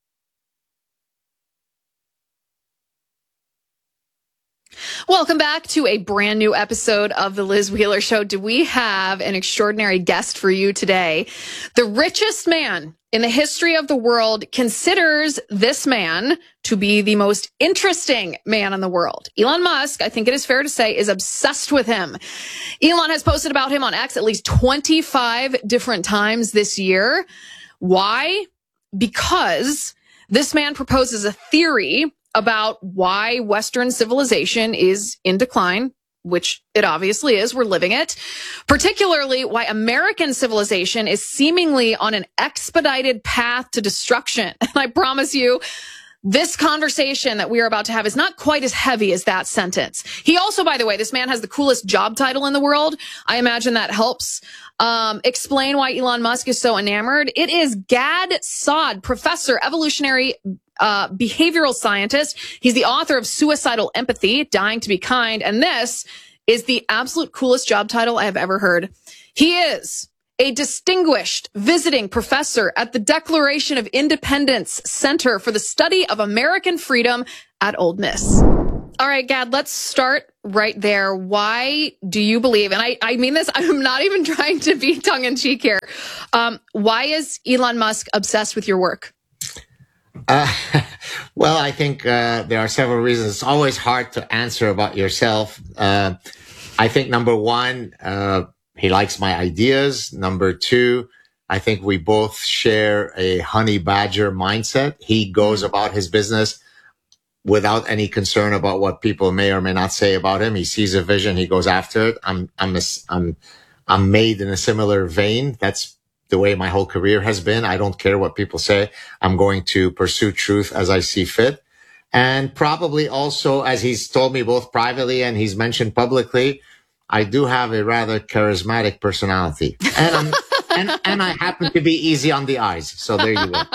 S19: Welcome back to a brand new episode of The Liz Wheeler Show. Do we have an extraordinary guest for you today? The richest man in the history of the world considers this man to be the most interesting man in the world. Elon Musk, I think it is fair to say, is obsessed with him. Elon has posted about him on X at least twenty-five different times this year. Why? Because this man proposes a theory about why Western civilization is in decline, which it obviously is, we're living it, particularly why American civilization is seemingly on an expedited path to destruction. And I promise you, this conversation that we are about to have is not quite as heavy as that sentence. He also, by the way, this man has the coolest job title in the world. I imagine that helps um, explain why Elon Musk is so enamored. It is Gad Saad, professor, evolutionary uh, behavioral scientist. He's the author of Suicidal Empathy, Dying to be Kind. And this is the absolute coolest job title I have ever heard. He is a distinguished visiting professor at the Declaration of Independence Center for the Study of American Freedom at Ole Miss. All right, Gad, let's start right there. Why do you believe, and I, I mean this, I'm not even trying to be tongue-in-cheek here, um, why is Elon Musk obsessed with your work?
S20: Uh, well, I think uh, there are several reasons. It's always hard to answer about yourself. Uh, I think number one, uh, he likes my ideas. Number two, I think we both share a honey badger mindset. He goes about his business without any concern about what people may or may not say about him. He sees a vision, he goes after it. I'm, I'm, a, I'm, I'm made in a similar vein. That's the way my whole career has been. I don't care what people say. I'm going to pursue truth as I see fit. And probably also, as he's told me both privately and he's mentioned publicly, I do have a rather charismatic personality, and I'm, and, and I happen to be easy on the eyes. So there you go.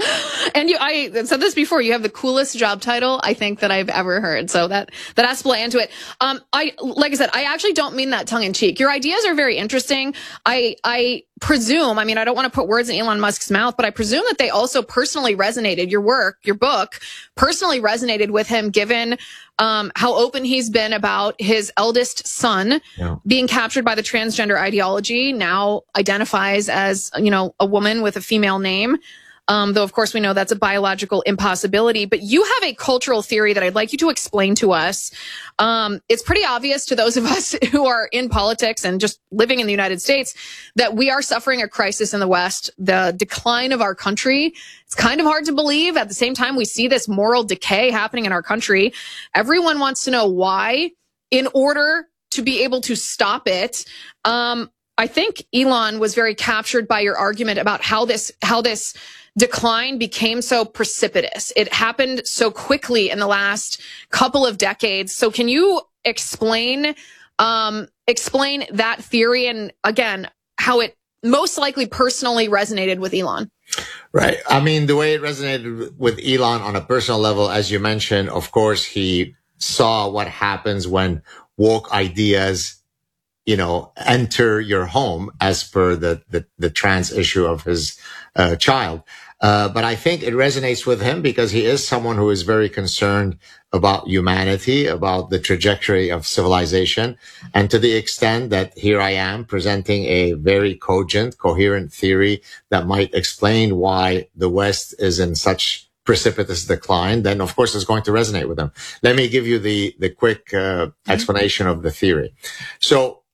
S19: And you, I said this before, you have the coolest job title I think that I've ever heard. So that, that has to play into it. Um, I, like I said, I actually don't mean that tongue in cheek. Your ideas are very interesting. I, I presume, I mean, I don't want to put words in Elon Musk's mouth, but I presume that they also personally resonated, your work, your book personally resonated with him, given um, how open he's been about his eldest son yeah. being captured by the transgender ideology, now identifies as, you know, a woman with a female name. Um, though, of course, we know that's a biological impossibility. But you have a cultural theory that I'd like you to explain to us. Um, it's pretty obvious to those of us who are in politics and just living in the United States that we are suffering a crisis in the West, the decline of our country. It's kind of hard to believe. At the same time, we see this moral decay happening in our country. Everyone wants to know why, in order to be able to stop it. Um, I think Elon was very captured by your argument about how this, how this decline became so precipitous. It happened so quickly in the last couple of decades. So can you explain, um, explain that theory and again, how it most likely personally resonated with Elon?
S20: Right. I mean, the way it resonated with Elon on a personal level, as you mentioned, of course, he saw what happens when woke ideas, you know, enter your home, as per the, the, the trans issue of his uh, child. Uh, but I think it resonates with him because he is someone who is very concerned about humanity, about the trajectory of civilization. And to the extent that here I am presenting a very cogent, coherent theory that might explain why the West is in such precipitous decline, then of course it's going to resonate with him. Let me give you the, the quick uh, explanation of the theory. So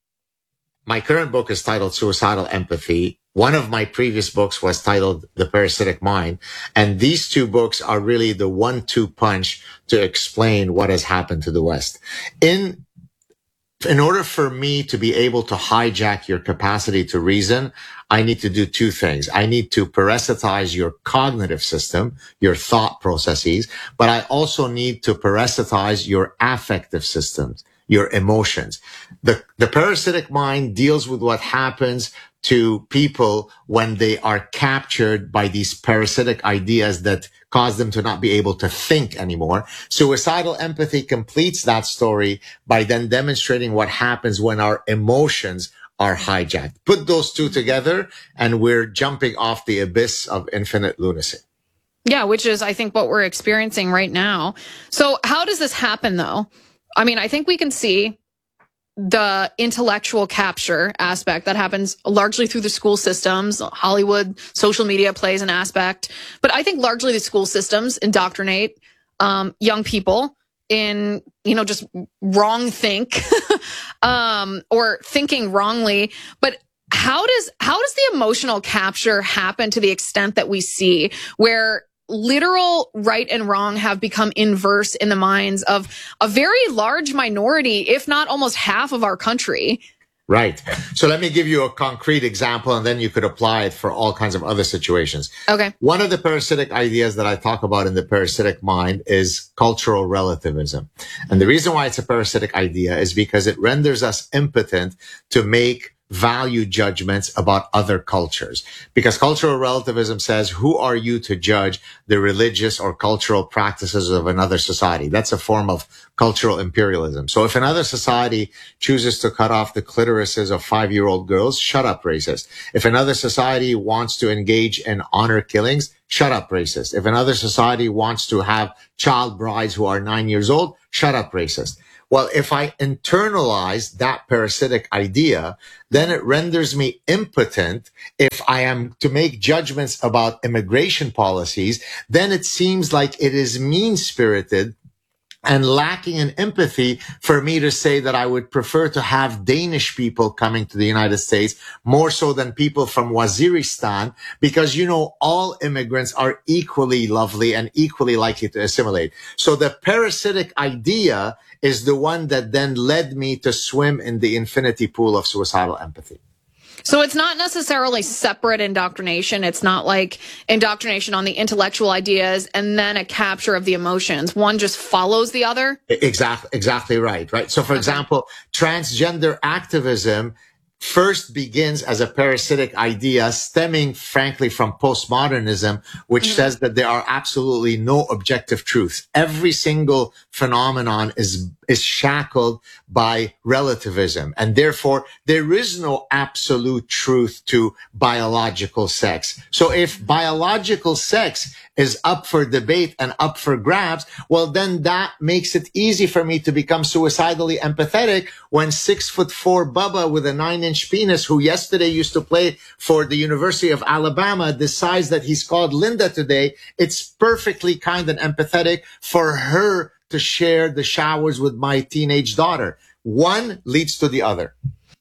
S20: my current book is titled Suicidal Empathy. One of my previous books was titled The Parasitic Mind. And these two books are really the one two punch to explain what has happened to the West. In, in order for me to be able to hijack your capacity to reason, I need to do two things. I need to parasitize your cognitive system, your thought processes, but I also need to parasitize your affective systems, your emotions. The, the parasitic mind deals with what happens to people when they are captured by these parasitic ideas that cause them to not be able to think anymore. Suicidal empathy completes that story by then demonstrating what happens when our emotions are hijacked. Put those two together and we're jumping off the abyss of infinite lunacy.
S19: Yeah, which is, I think, what we're experiencing right now. So how does this happen, though? I mean, I think we can see the intellectual capture aspect that happens largely through the school systems. Hollywood, social media plays an aspect. But I think largely the school systems indoctrinate um, young people in, you know, just wrong think um, or thinking wrongly. But how does how does the emotional capture happen to the extent that we see where literal right and wrong have become inverse in the minds of a very large minority, if not almost half of our country.
S20: Right. So let me give you a concrete example, and then you could apply it for all kinds of other situations.
S19: Okay.
S20: One of the parasitic ideas that I talk about in the parasitic mind is cultural relativism. And the reason why it's a parasitic idea is because it renders us impotent to make value judgments about other cultures. Because cultural relativism says, who are you to judge the religious or cultural practices of another society? That's a form of cultural imperialism. So if another society chooses to cut off the clitorises of five-year-old girls, shut up, racist. If another society wants to engage in honor killings, shut up, racist. If another society wants to have child brides who are nine years old, shut up, racist. Well, if I internalize that parasitic idea, then it renders me impotent. If I am to make judgments about immigration policies, then it seems like it is mean-spirited and lacking in empathy for me to say that I would prefer to have Danish people coming to the United States more so than people from Waziristan, because, you know, all immigrants are equally lovely and equally likely to assimilate. So the parasitic idea is the one that then led me to swim in the infinity pool of suicidal empathy.
S19: So it's not necessarily separate indoctrination. It's not like indoctrination on the intellectual ideas and then a capture of the emotions. One just follows the other.
S20: Exactly, exactly right. Right. So, for okay. example, transgender activism first begins as a parasitic idea stemming, frankly, from postmodernism, which mm-hmm. says that there are absolutely no objective truths. Every single phenomenon is is shackled by relativism. And therefore, there is no absolute truth to biological sex. So if biological sex is up for debate and up for grabs, well, then that makes it easy for me to become suicidally empathetic when six foot four Bubba with a nine inch penis, who yesterday used to play for the University of Alabama, decides that he's called Linda today. It's perfectly kind and empathetic for her to share the showers with my teenage daughter. One leads to the other.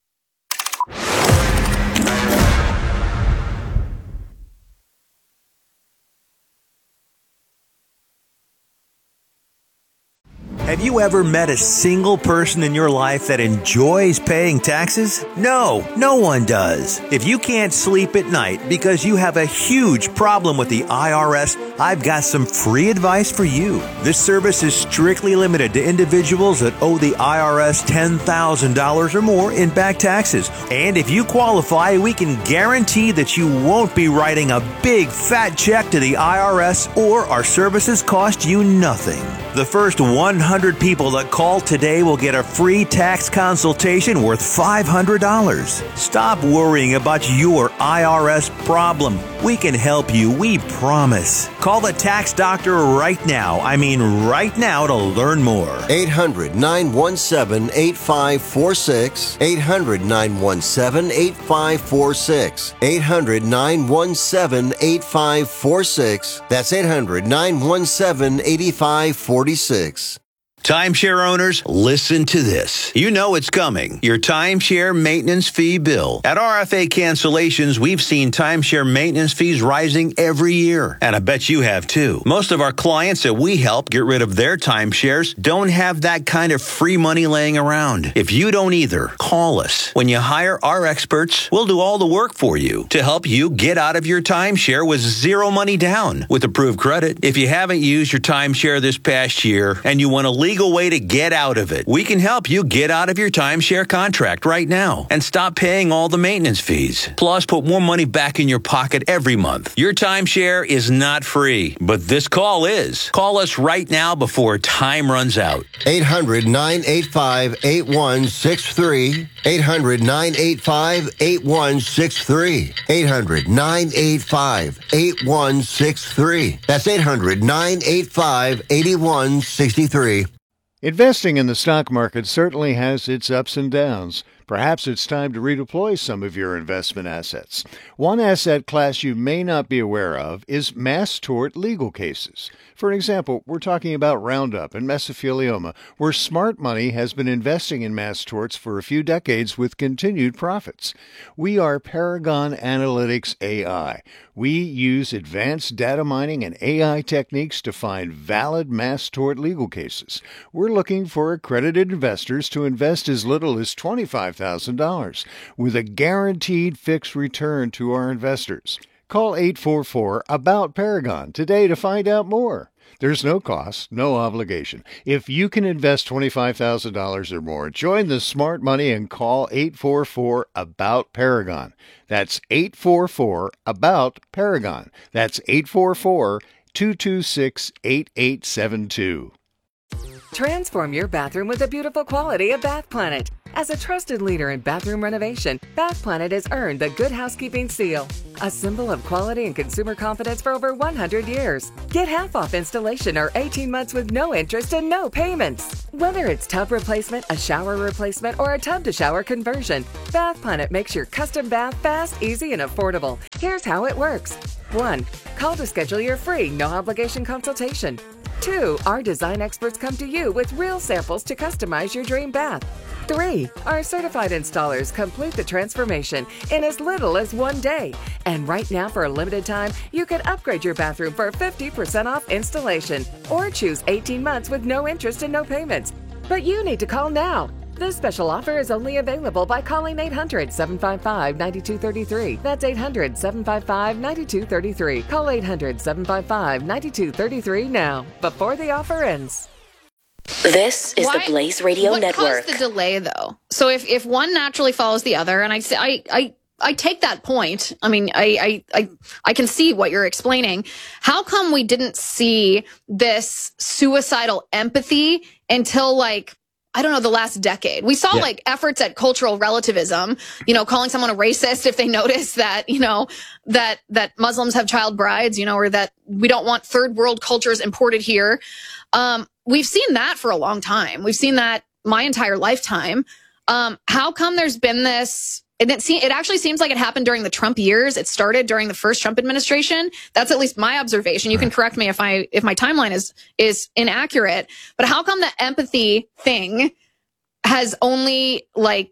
S1: Have you ever met a single person in your life that enjoys paying taxes? No, no one does. If you can't sleep at night because you have a huge problem with the I R S, I've got some free advice for you. This service is strictly limited to individuals that owe the I R S ten thousand dollars or more in back taxes. And if you qualify, we can guarantee that you won't be writing a big fat check to the I R S, or our services cost you nothing. The first one hundred people that call today will get a free tax consultation worth five hundred dollars. Stop worrying about your I R S problem. We can help you, we promise. Call the tax doctor right now. I mean right now to learn more.
S2: eight hundred, nine one seven, eight five four six. eight hundred, nine one seven, eight five four six. eight hundred, nine one seven, eight five four six. That's eight hundred, nine one seven, eight five four six.
S1: Timeshare owners, listen to this. You know it's coming. Your timeshare maintenance fee bill. At R F A Cancellations, we've seen timeshare maintenance fees rising every year. And I bet you have too. Most of our clients that we help get rid of their timeshares don't have that kind of free money laying around. If you don't either, call us. When you hire our experts, we'll do all the work for you to help you get out of your timeshare with zero money down with approved credit. If you haven't used your timeshare this past year and you want to legal way to get out of it, we can help you get out of your timeshare contract right now and stop paying all the maintenance fees. Plus, put more money back in your pocket every month. Your timeshare is not free, but this call is. Call us right now before time runs out.
S2: eight hundred, nine eight five, eight one six three. eight hundred, nine eight five, eight one six three. eight hundred, nine eight five, eight one six three. That's eight hundred, nine eight five, eight one six three.
S3: Investing in the stock market certainly has its ups and downs. Perhaps it's time to redeploy some of your investment assets. One asset class you may not be aware of is mass tort legal cases. For example, we're talking about Roundup and mesothelioma, where smart money has been investing in mass torts for a few decades with continued profits. We are Paragon Analytics A I. We use advanced data mining and A I techniques to find valid mass tort legal cases. We're looking for accredited investors to invest as little as twenty-five thousand dollars, with a guaranteed fixed return to our investors. Call eight four four, A B O U T, Paragon today to find out more. There's no cost, no obligation. If you can invest twenty-five thousand dollars or more, join the smart money and call eight four four, A B O U T, Paragon. That's eight four four, A B O U T, Paragon. That's eight four four, two two six, eight eight seven two.
S4: Transform your bathroom with the beautiful quality of Bath Planet. As a trusted leader in bathroom renovation, Bath Planet has earned the Good Housekeeping Seal, a symbol of quality and consumer confidence for over one hundred years. Get half off installation or eighteen months with no interest and no payments. Whether it's tub replacement, a shower replacement, or a tub-to-shower conversion, Bath Planet makes your custom bath fast, easy, and affordable. Here's how it works. one. Call to schedule your free, no-obligation consultation. two. Our design experts come to you with real samples to customize your dream bath. three. Our certified installers complete the transformation in as little as one day. And right now, for a limited time, you can upgrade your bathroom for fifty percent off installation or choose eighteen months with no interest and no payments. But you need to call now. This special offer is only available by calling eight hundred, seven five five, nine two three three. That's eight hundred, seven five five, nine two three three. Call eight hundred, seven five five, nine two three three now, before the offer ends.
S10: This is
S19: Why-
S10: the Blaze Radio
S19: what
S10: Network.
S19: caused the delay, though? So if, if one naturally follows the other, and I say I I I take that point. I mean, I I I I can see what you're explaining. How come we didn't see this suicidal empathy until like, I don't know, the last decade? We saw
S21: Yeah.
S19: like efforts at cultural relativism, you know, calling someone a racist if they notice that, you know, that, that Muslims have child brides, you know, or that we don't want third world cultures imported here. Um, we've seen that for a long time. We've seen that my entire lifetime. Um, how come there's been this? And it, se- it actually seems like it happened during the Trump years. It started during the first Trump administration. That's at least my observation. You can correct me if I if my timeline is is inaccurate. But how come the empathy thing has only like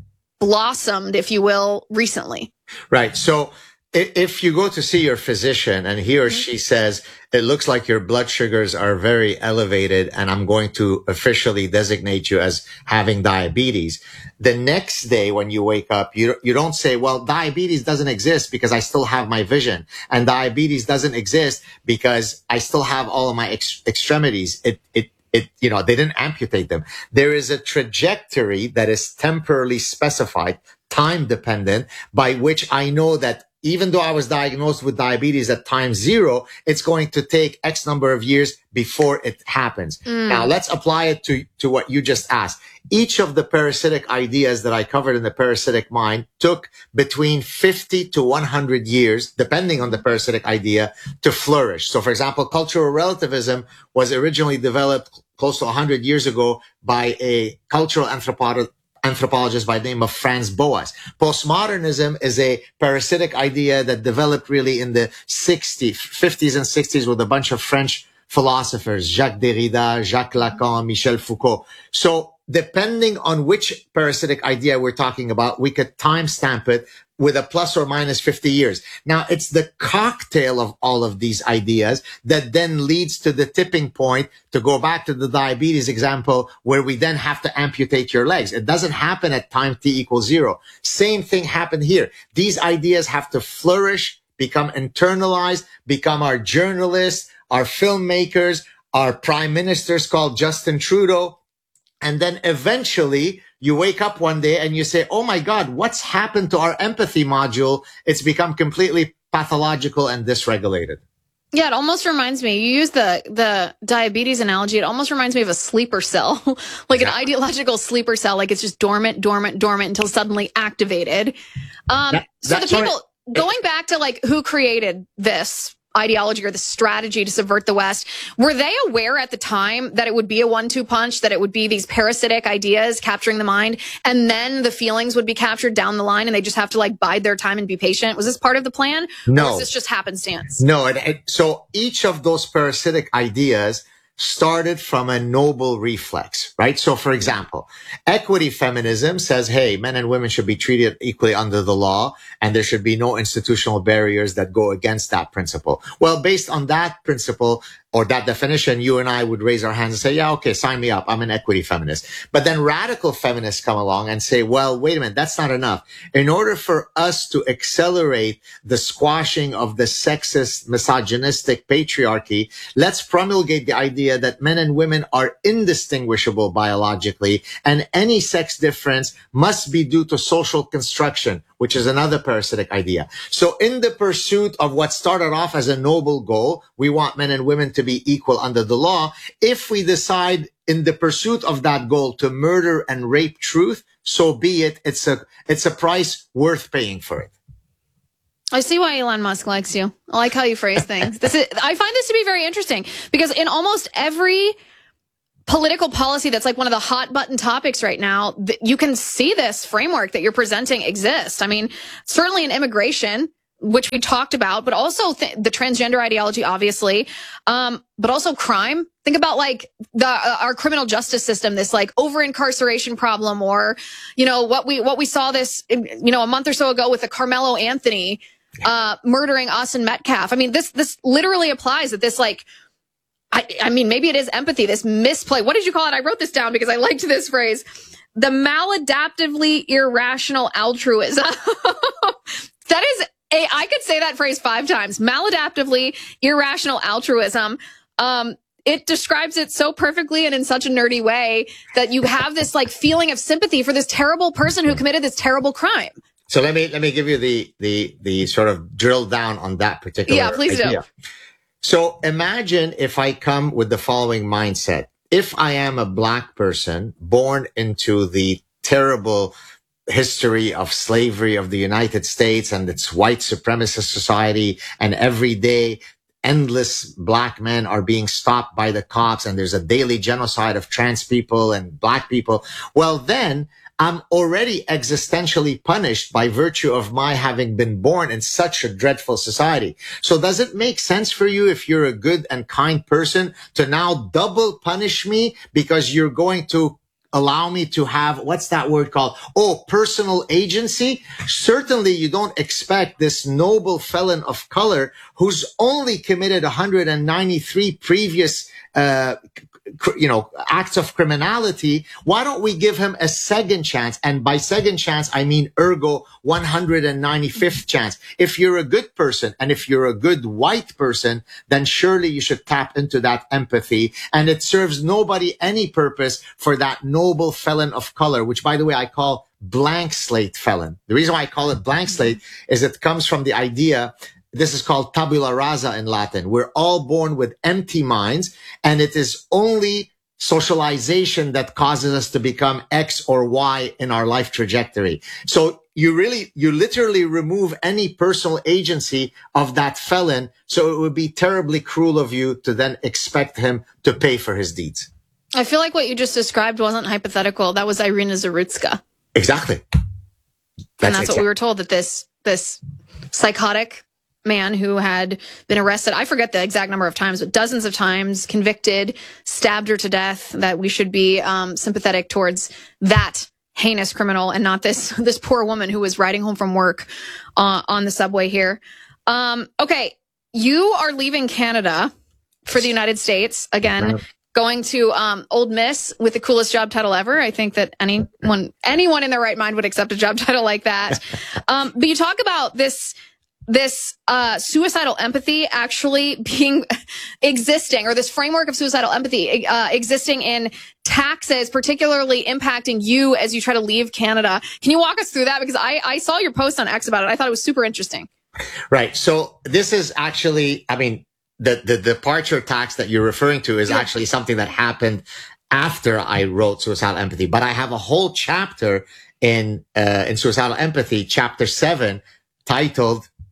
S19: blossomed, if you will, recently?
S20: Right. So i- if you go to see your physician and he or she says, it looks like your blood sugars are very elevated and I'm going to officially designate you as having diabetes. The next day when you wake up, you, you don't say, well, diabetes doesn't exist because I still have my vision, and diabetes doesn't exist because I still have all of my ex- extremities. It, it, It, you know, they didn't amputate them. There is a trajectory that is temporally specified, time dependent, by which I know that even though I was diagnosed with diabetes at time zero, it's going to take X number of years before it happens.
S21: Mm.
S20: Now let's apply it to, to what you just asked. Each of the parasitic ideas that I covered in the parasitic mind took between fifty to one hundred years, depending on the parasitic idea, to flourish. So for example, cultural relativism was originally developed close to one hundred years ago by a cultural anthropologist anthropologist by the name of Franz Boas. Postmodernism is a parasitic idea that developed really in the sixties, fifties and sixties with a bunch of French philosophers, Jacques Derrida, Jacques Lacan, Michel Foucault. So depending on which parasitic idea we're talking about, we could timestamp it with a plus or minus fifty years. Now, it's the cocktail of all of these ideas that then leads to the tipping point, to go back to the diabetes example, where we then have to amputate your legs. It doesn't happen at time t equals zero. Same thing happened here. These ideas have to flourish, become internalized, become our journalists, our filmmakers, our prime ministers called Justin Trudeau. And then eventually you wake up one day and you say, oh my God, what's happened to our empathy module? It's become completely pathological and dysregulated.
S19: Yeah, it almost reminds me, you use the, the diabetes analogy, it almost reminds me of a sleeper cell, like an ideological sleeper cell, like it's just dormant, dormant, dormant until suddenly activated. Um,
S20: That-
S19: so the
S20: that's why-
S19: people, going back to like who created this ideology or the strategy to subvert the West. Were they aware at the time that it would be a one two punch, that it would be these parasitic ideas capturing the mind, and then the feelings would be captured down the line and they just have to like bide their time and be patient? Was this part of the plan?
S20: No.
S19: Or was this just happenstance?
S20: No. And, and so each of those parasitic ideas started from a noble reflex, right? So for example, equity feminism says, hey, men and women should be treated equally under the law, and there should be no institutional barriers that go against that principle. Well, based on that principle or that definition, you and I would raise our hands and say, yeah, okay, sign me up. I'm an equity feminist. But then radical feminists come along and say, well, wait a minute, that's not enough. In order for us to accelerate the squashing of the sexist, misogynistic patriarchy, let's promulgate the idea that men and women are indistinguishable biologically, and any sex difference must be due to social construction, which is another parasitic idea. So in the pursuit of what started off as a noble goal, we want men and women to be equal under the law. If we decide in the pursuit of that goal to murder and rape truth, so be it. It's a, it's a price worth paying for it.
S19: I see why Elon Musk likes you. I like how you phrase things. This is, I find this to be very interesting because in almost every political policy that's like one of the hot button topics right now, you can see this framework that you're presenting exist. I mean, certainly in immigration, which we talked about, but also th- the transgender ideology, obviously, um, but also crime. Think about like the uh, our criminal justice system, this like over incarceration problem, or you know what we what we saw this you know a month or so ago with the Carmelo Anthony uh, murdering Austin Metcalf. I mean, this this literally applies that this like. I, I mean, maybe it is empathy, this misplay. What did you call it? I wrote this down because I liked this phrase. The maladaptively irrational altruism. That is a, I could say that phrase five times. Maladaptively irrational altruism. Um, it describes it so perfectly and in such a nerdy way that you have this like feeling of sympathy for this terrible person who committed this terrible crime.
S20: So let me, let me give you the, the, the sort of drill down on that particular
S19: Yeah, please
S20: idea.
S19: do.
S20: So imagine if I come with the following mindset. If I am a black person born into the terrible history of slavery of the United States and its white supremacist society, and every day endless black men are being stopped by the cops, and there's a daily genocide of trans people and black people, well, then I'm already existentially punished by virtue of my having been born in such a dreadful society. So does it make sense for you, if you're a good and kind person, to now double punish me because you're going to allow me to have, what's that word called? Oh, personal agency? Certainly you don't expect this noble felon of color who's only committed one hundred ninety-three previous uh you know, acts of criminality. Why don't we give him a second chance? And by second chance, I mean ergo one hundred ninety-fifth chance. If you're a good person and if you're a good white person, then surely you should tap into that empathy. And it serves nobody any purpose for that noble felon of color, which, by the way, I call blank slate felon. The reason why I call it blank slate is it comes from the idea. This is called tabula rasa in Latin. We're all born with empty minds, and it is only socialization that causes us to become X or Y in our life trajectory. So you really, you literally remove any personal agency of that felon. So it would be terribly cruel of you to then expect him to pay for his deeds.
S19: I feel like what you just described wasn't hypothetical. That was Irina Zarutska.
S20: Exactly.
S19: That's and that's
S20: exactly.
S19: what we were told, that this, this psychotic man who had been arrested, I forget the exact number of times, but dozens of times, convicted, stabbed her to death, that we should be um, sympathetic towards that heinous criminal and not this this poor woman who was riding home from work uh, on the subway here. Um, okay, you are leaving Canada for the United States again. Right. Going to um, Old Miss with the coolest job title ever. I think that anyone anyone in their right mind would accept a job title like that. Um, but you talk about this this uh suicidal empathy actually being existing, or this framework of suicidal empathy uh existing in taxes, particularly impacting you as you try to leave Canada. Can you walk us through that? Because I, I saw your post on X about it. I thought it was super interesting.
S20: Right. So this is actually, I mean, the, the departure tax that you're referring to is yeah. actually something that happened after I wrote Suicidal Empathy. But I have a whole chapter in, uh, in Suicidal Empathy, chapter seven, titled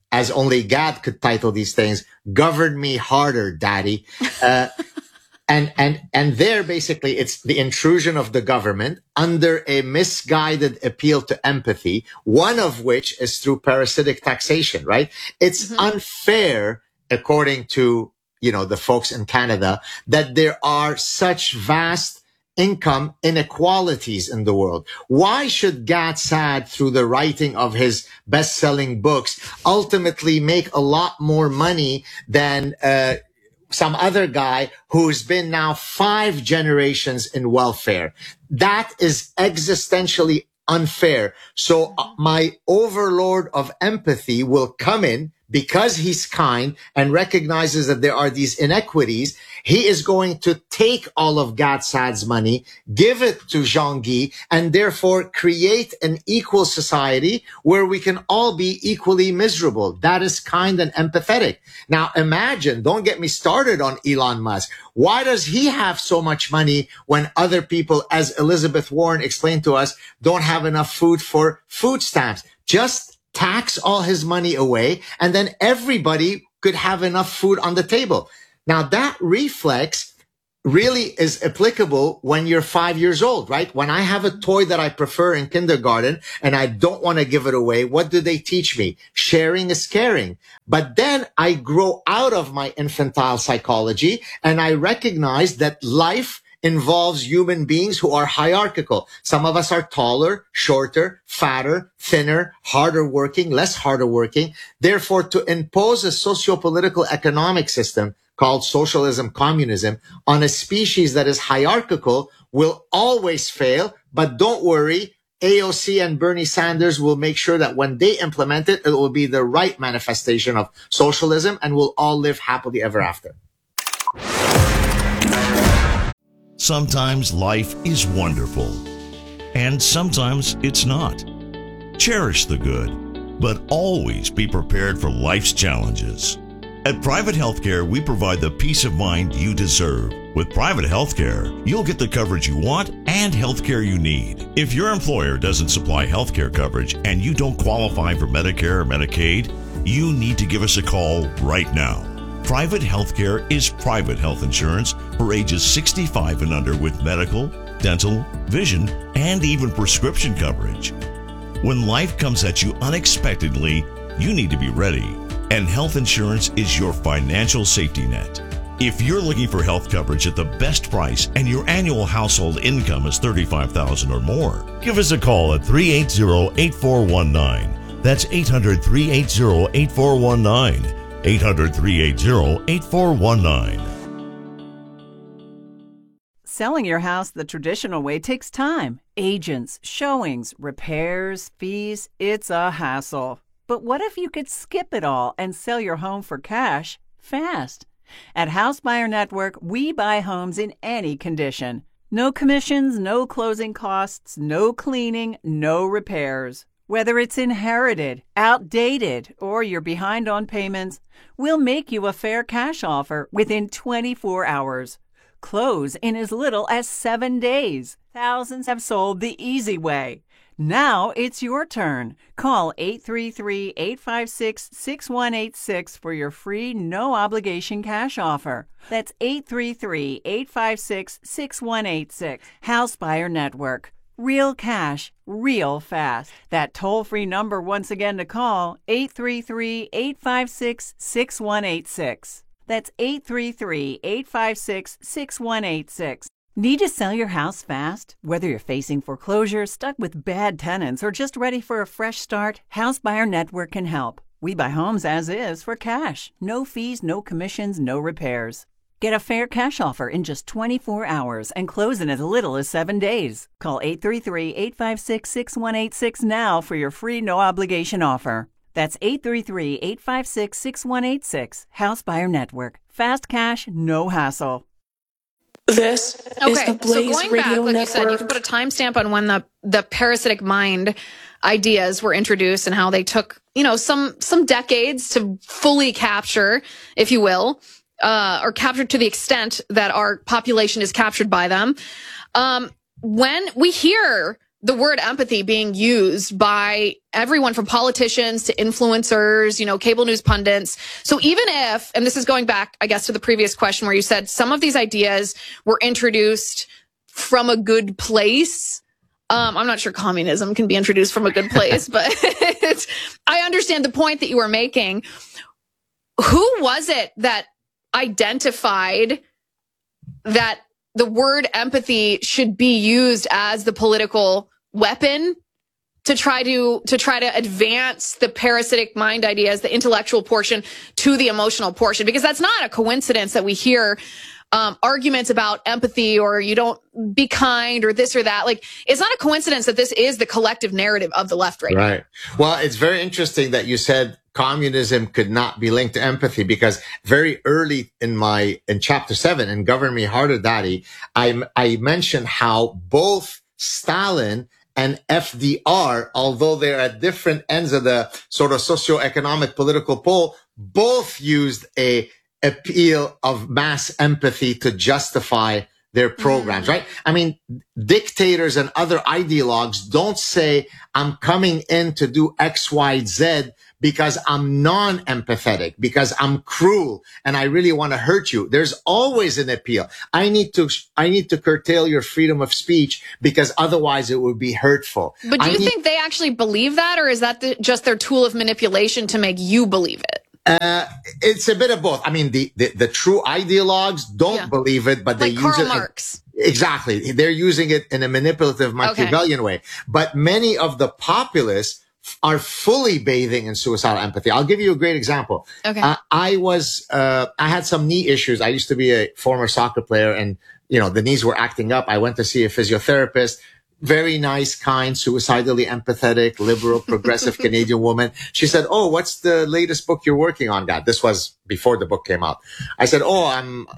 S20: as only God could title these things, Govern Me Harder, Daddy. Uh, and, and, and there basically it's the intrusion of the government under a misguided appeal to empathy, one of which is through parasitic taxation, right? It's mm-hmm. unfair, according to, you know, the folks in Canada, that there are such vast income inequalities in the world. Why should Gad Saad, through the writing of his best-selling books, ultimately make a lot more money than uh, some other guy who's been now five generations in welfare? That is existentially unfair. So uh, my overlord of empathy will come in because he's kind and recognizes that there are these inequities. He is going to take all of Gad Saad's money, give it to Jean-Guy, and therefore create an equal society where we can all be equally miserable. That is kind and empathetic. Now imagine, don't get me started on Elon Musk. Why does he have so much money when other people, as Elizabeth Warren explained to us, don't have enough food for food stamps? Just tax all his money away, and then everybody could have enough food on the table. Now that reflex really is applicable when you're five years old, right? When I have a toy that I prefer in kindergarten and I don't want to give it away, what do they teach me? Sharing is caring. But then I grow out of my infantile psychology and I recognize that life involves human beings who are hierarchical. Some of us are taller, shorter, fatter, thinner, harder working, less harder working. Therefore, to impose a socio-political economic system called socialism, communism on a species that is hierarchical will always fail. But don't worry, A O C and Bernie Sanders will make sure that when they implement it, it will be the right manifestation of socialism and we'll all live happily ever after.
S5: Sometimes life is wonderful, and sometimes it's not. Cherish the good, but always be prepared for life's challenges. At Private Healthcare, we provide the peace of mind you deserve. With Private Healthcare, you'll get the coverage you want and healthcare you need. If your employer doesn't supply healthcare coverage and you don't qualify for Medicare or Medicaid, you need to give us a call right now. Private Healthcare is private health insurance for ages sixty-five and under with medical, dental, vision, and even prescription coverage. When life comes at you unexpectedly, you need to be ready, and health insurance is your financial safety net. If you're looking for health coverage at the best price and your annual household income is thirty-five thousand dollars or more, give us a call at three eight zero, eight four one nine. That's eight hundred, three eight zero, eight four one nine. eight hundred, three eight zero, eight four one nine.
S6: Selling your house the traditional way takes time. Agents, showings, repairs, fees, it's a hassle. But what if you could skip it all and sell your home for cash fast? At House Buyer Network, we buy homes in any condition. No commissions, no closing costs, no cleaning, no repairs. Whether it's inherited, outdated, or you're behind on payments, we'll make you a fair cash offer within twenty-four hours. Close in as little as seven days. Thousands have sold the easy way. Now it's your turn. Call eight three three, eight five six, six one eight six for your free no-obligation cash offer. That's eight three three, eight five six, six one eight six. House Buyer Network. Real cash, real fast. That toll-free number once again to call, eight three three, eight five six, six one eight six. That's eight three three, eight five six, six one eight six. Need to sell your house fast? Whether you're facing foreclosure, stuck with bad tenants, or just ready for a fresh start, House Buyer Network can help. We buy homes as is for cash. No fees, no commissions, no repairs. Get a fair cash offer in just twenty-four hours and close in as little as seven days. Call eight three three, eight five six, six one eight six now for your free no-obligation offer. That's eight three three, eight five six, six one eight six. House Buyer Network. Fast cash, no hassle.
S10: This
S19: okay,
S10: is the Blaze
S19: so going
S10: Radio
S19: back, like
S10: Network.
S19: you said, you can put a timestamp on when the, the parasitic mind ideas were introduced and how they took, you know, some some decades to fully capture, if you will, uh, or captured to the extent that our population is captured by them. Um, when we hear the word empathy being used by everyone from politicians to influencers, you know, cable news pundits. So even if, and this is going back, I guess, to the previous question where you said some of these ideas were introduced from a good place. Um, I'm not sure communism can be introduced from a good place, but it's, I understand the point that you were making. Who was it that identified that the word empathy should be used as the political weapon to try to to try to advance the parasitic mind ideas, the intellectual portion, to the emotional portion? Because that's not a coincidence that we hear um, arguments about empathy, or you don't be kind, or this or that. Like, it's not a coincidence that this is the collective narrative of the left right now.
S20: Right. Well, it's very interesting that you said communism could not be linked to empathy, because very early in my, in chapter seven, in Govern Me Harder, Daddy, I, I mentioned how both Stalin and F D R, although they're at different ends of the sort of socioeconomic political pole, both used a appeal of mass empathy to justify their programs, mm. right? I mean, dictators and other ideologues don't say, I'm coming in to do X, Y, Z because I'm non-empathetic, because I'm cruel and I really want to hurt you. There's always an appeal. I need to, I need to curtail your freedom of speech because otherwise it would be hurtful.
S19: But do
S20: I
S19: you
S20: need-
S19: think they actually believe that, or is that the, just their tool of manipulation to make you believe it?
S20: Uh, it's a bit of both. I mean, the, the, the true ideologues don't yeah. believe it, but they
S19: like
S20: use
S19: Karl
S20: it.
S19: Marx.
S20: Exactly. They're using it in a manipulative Machiavellian okay. way. But many of the populists are fully bathing in suicidal empathy. I'll give you a great example.
S19: Okay.
S20: Uh, I was, uh, I had some knee issues. I used to be a former soccer player, and, you know, the knees were acting up. I went to see a physiotherapist. Very nice, kind, suicidally empathetic, liberal, progressive Canadian woman. She said, "Oh, what's the latest book you're working on, Dad?" This was before the book came out. I said, "Oh, I'm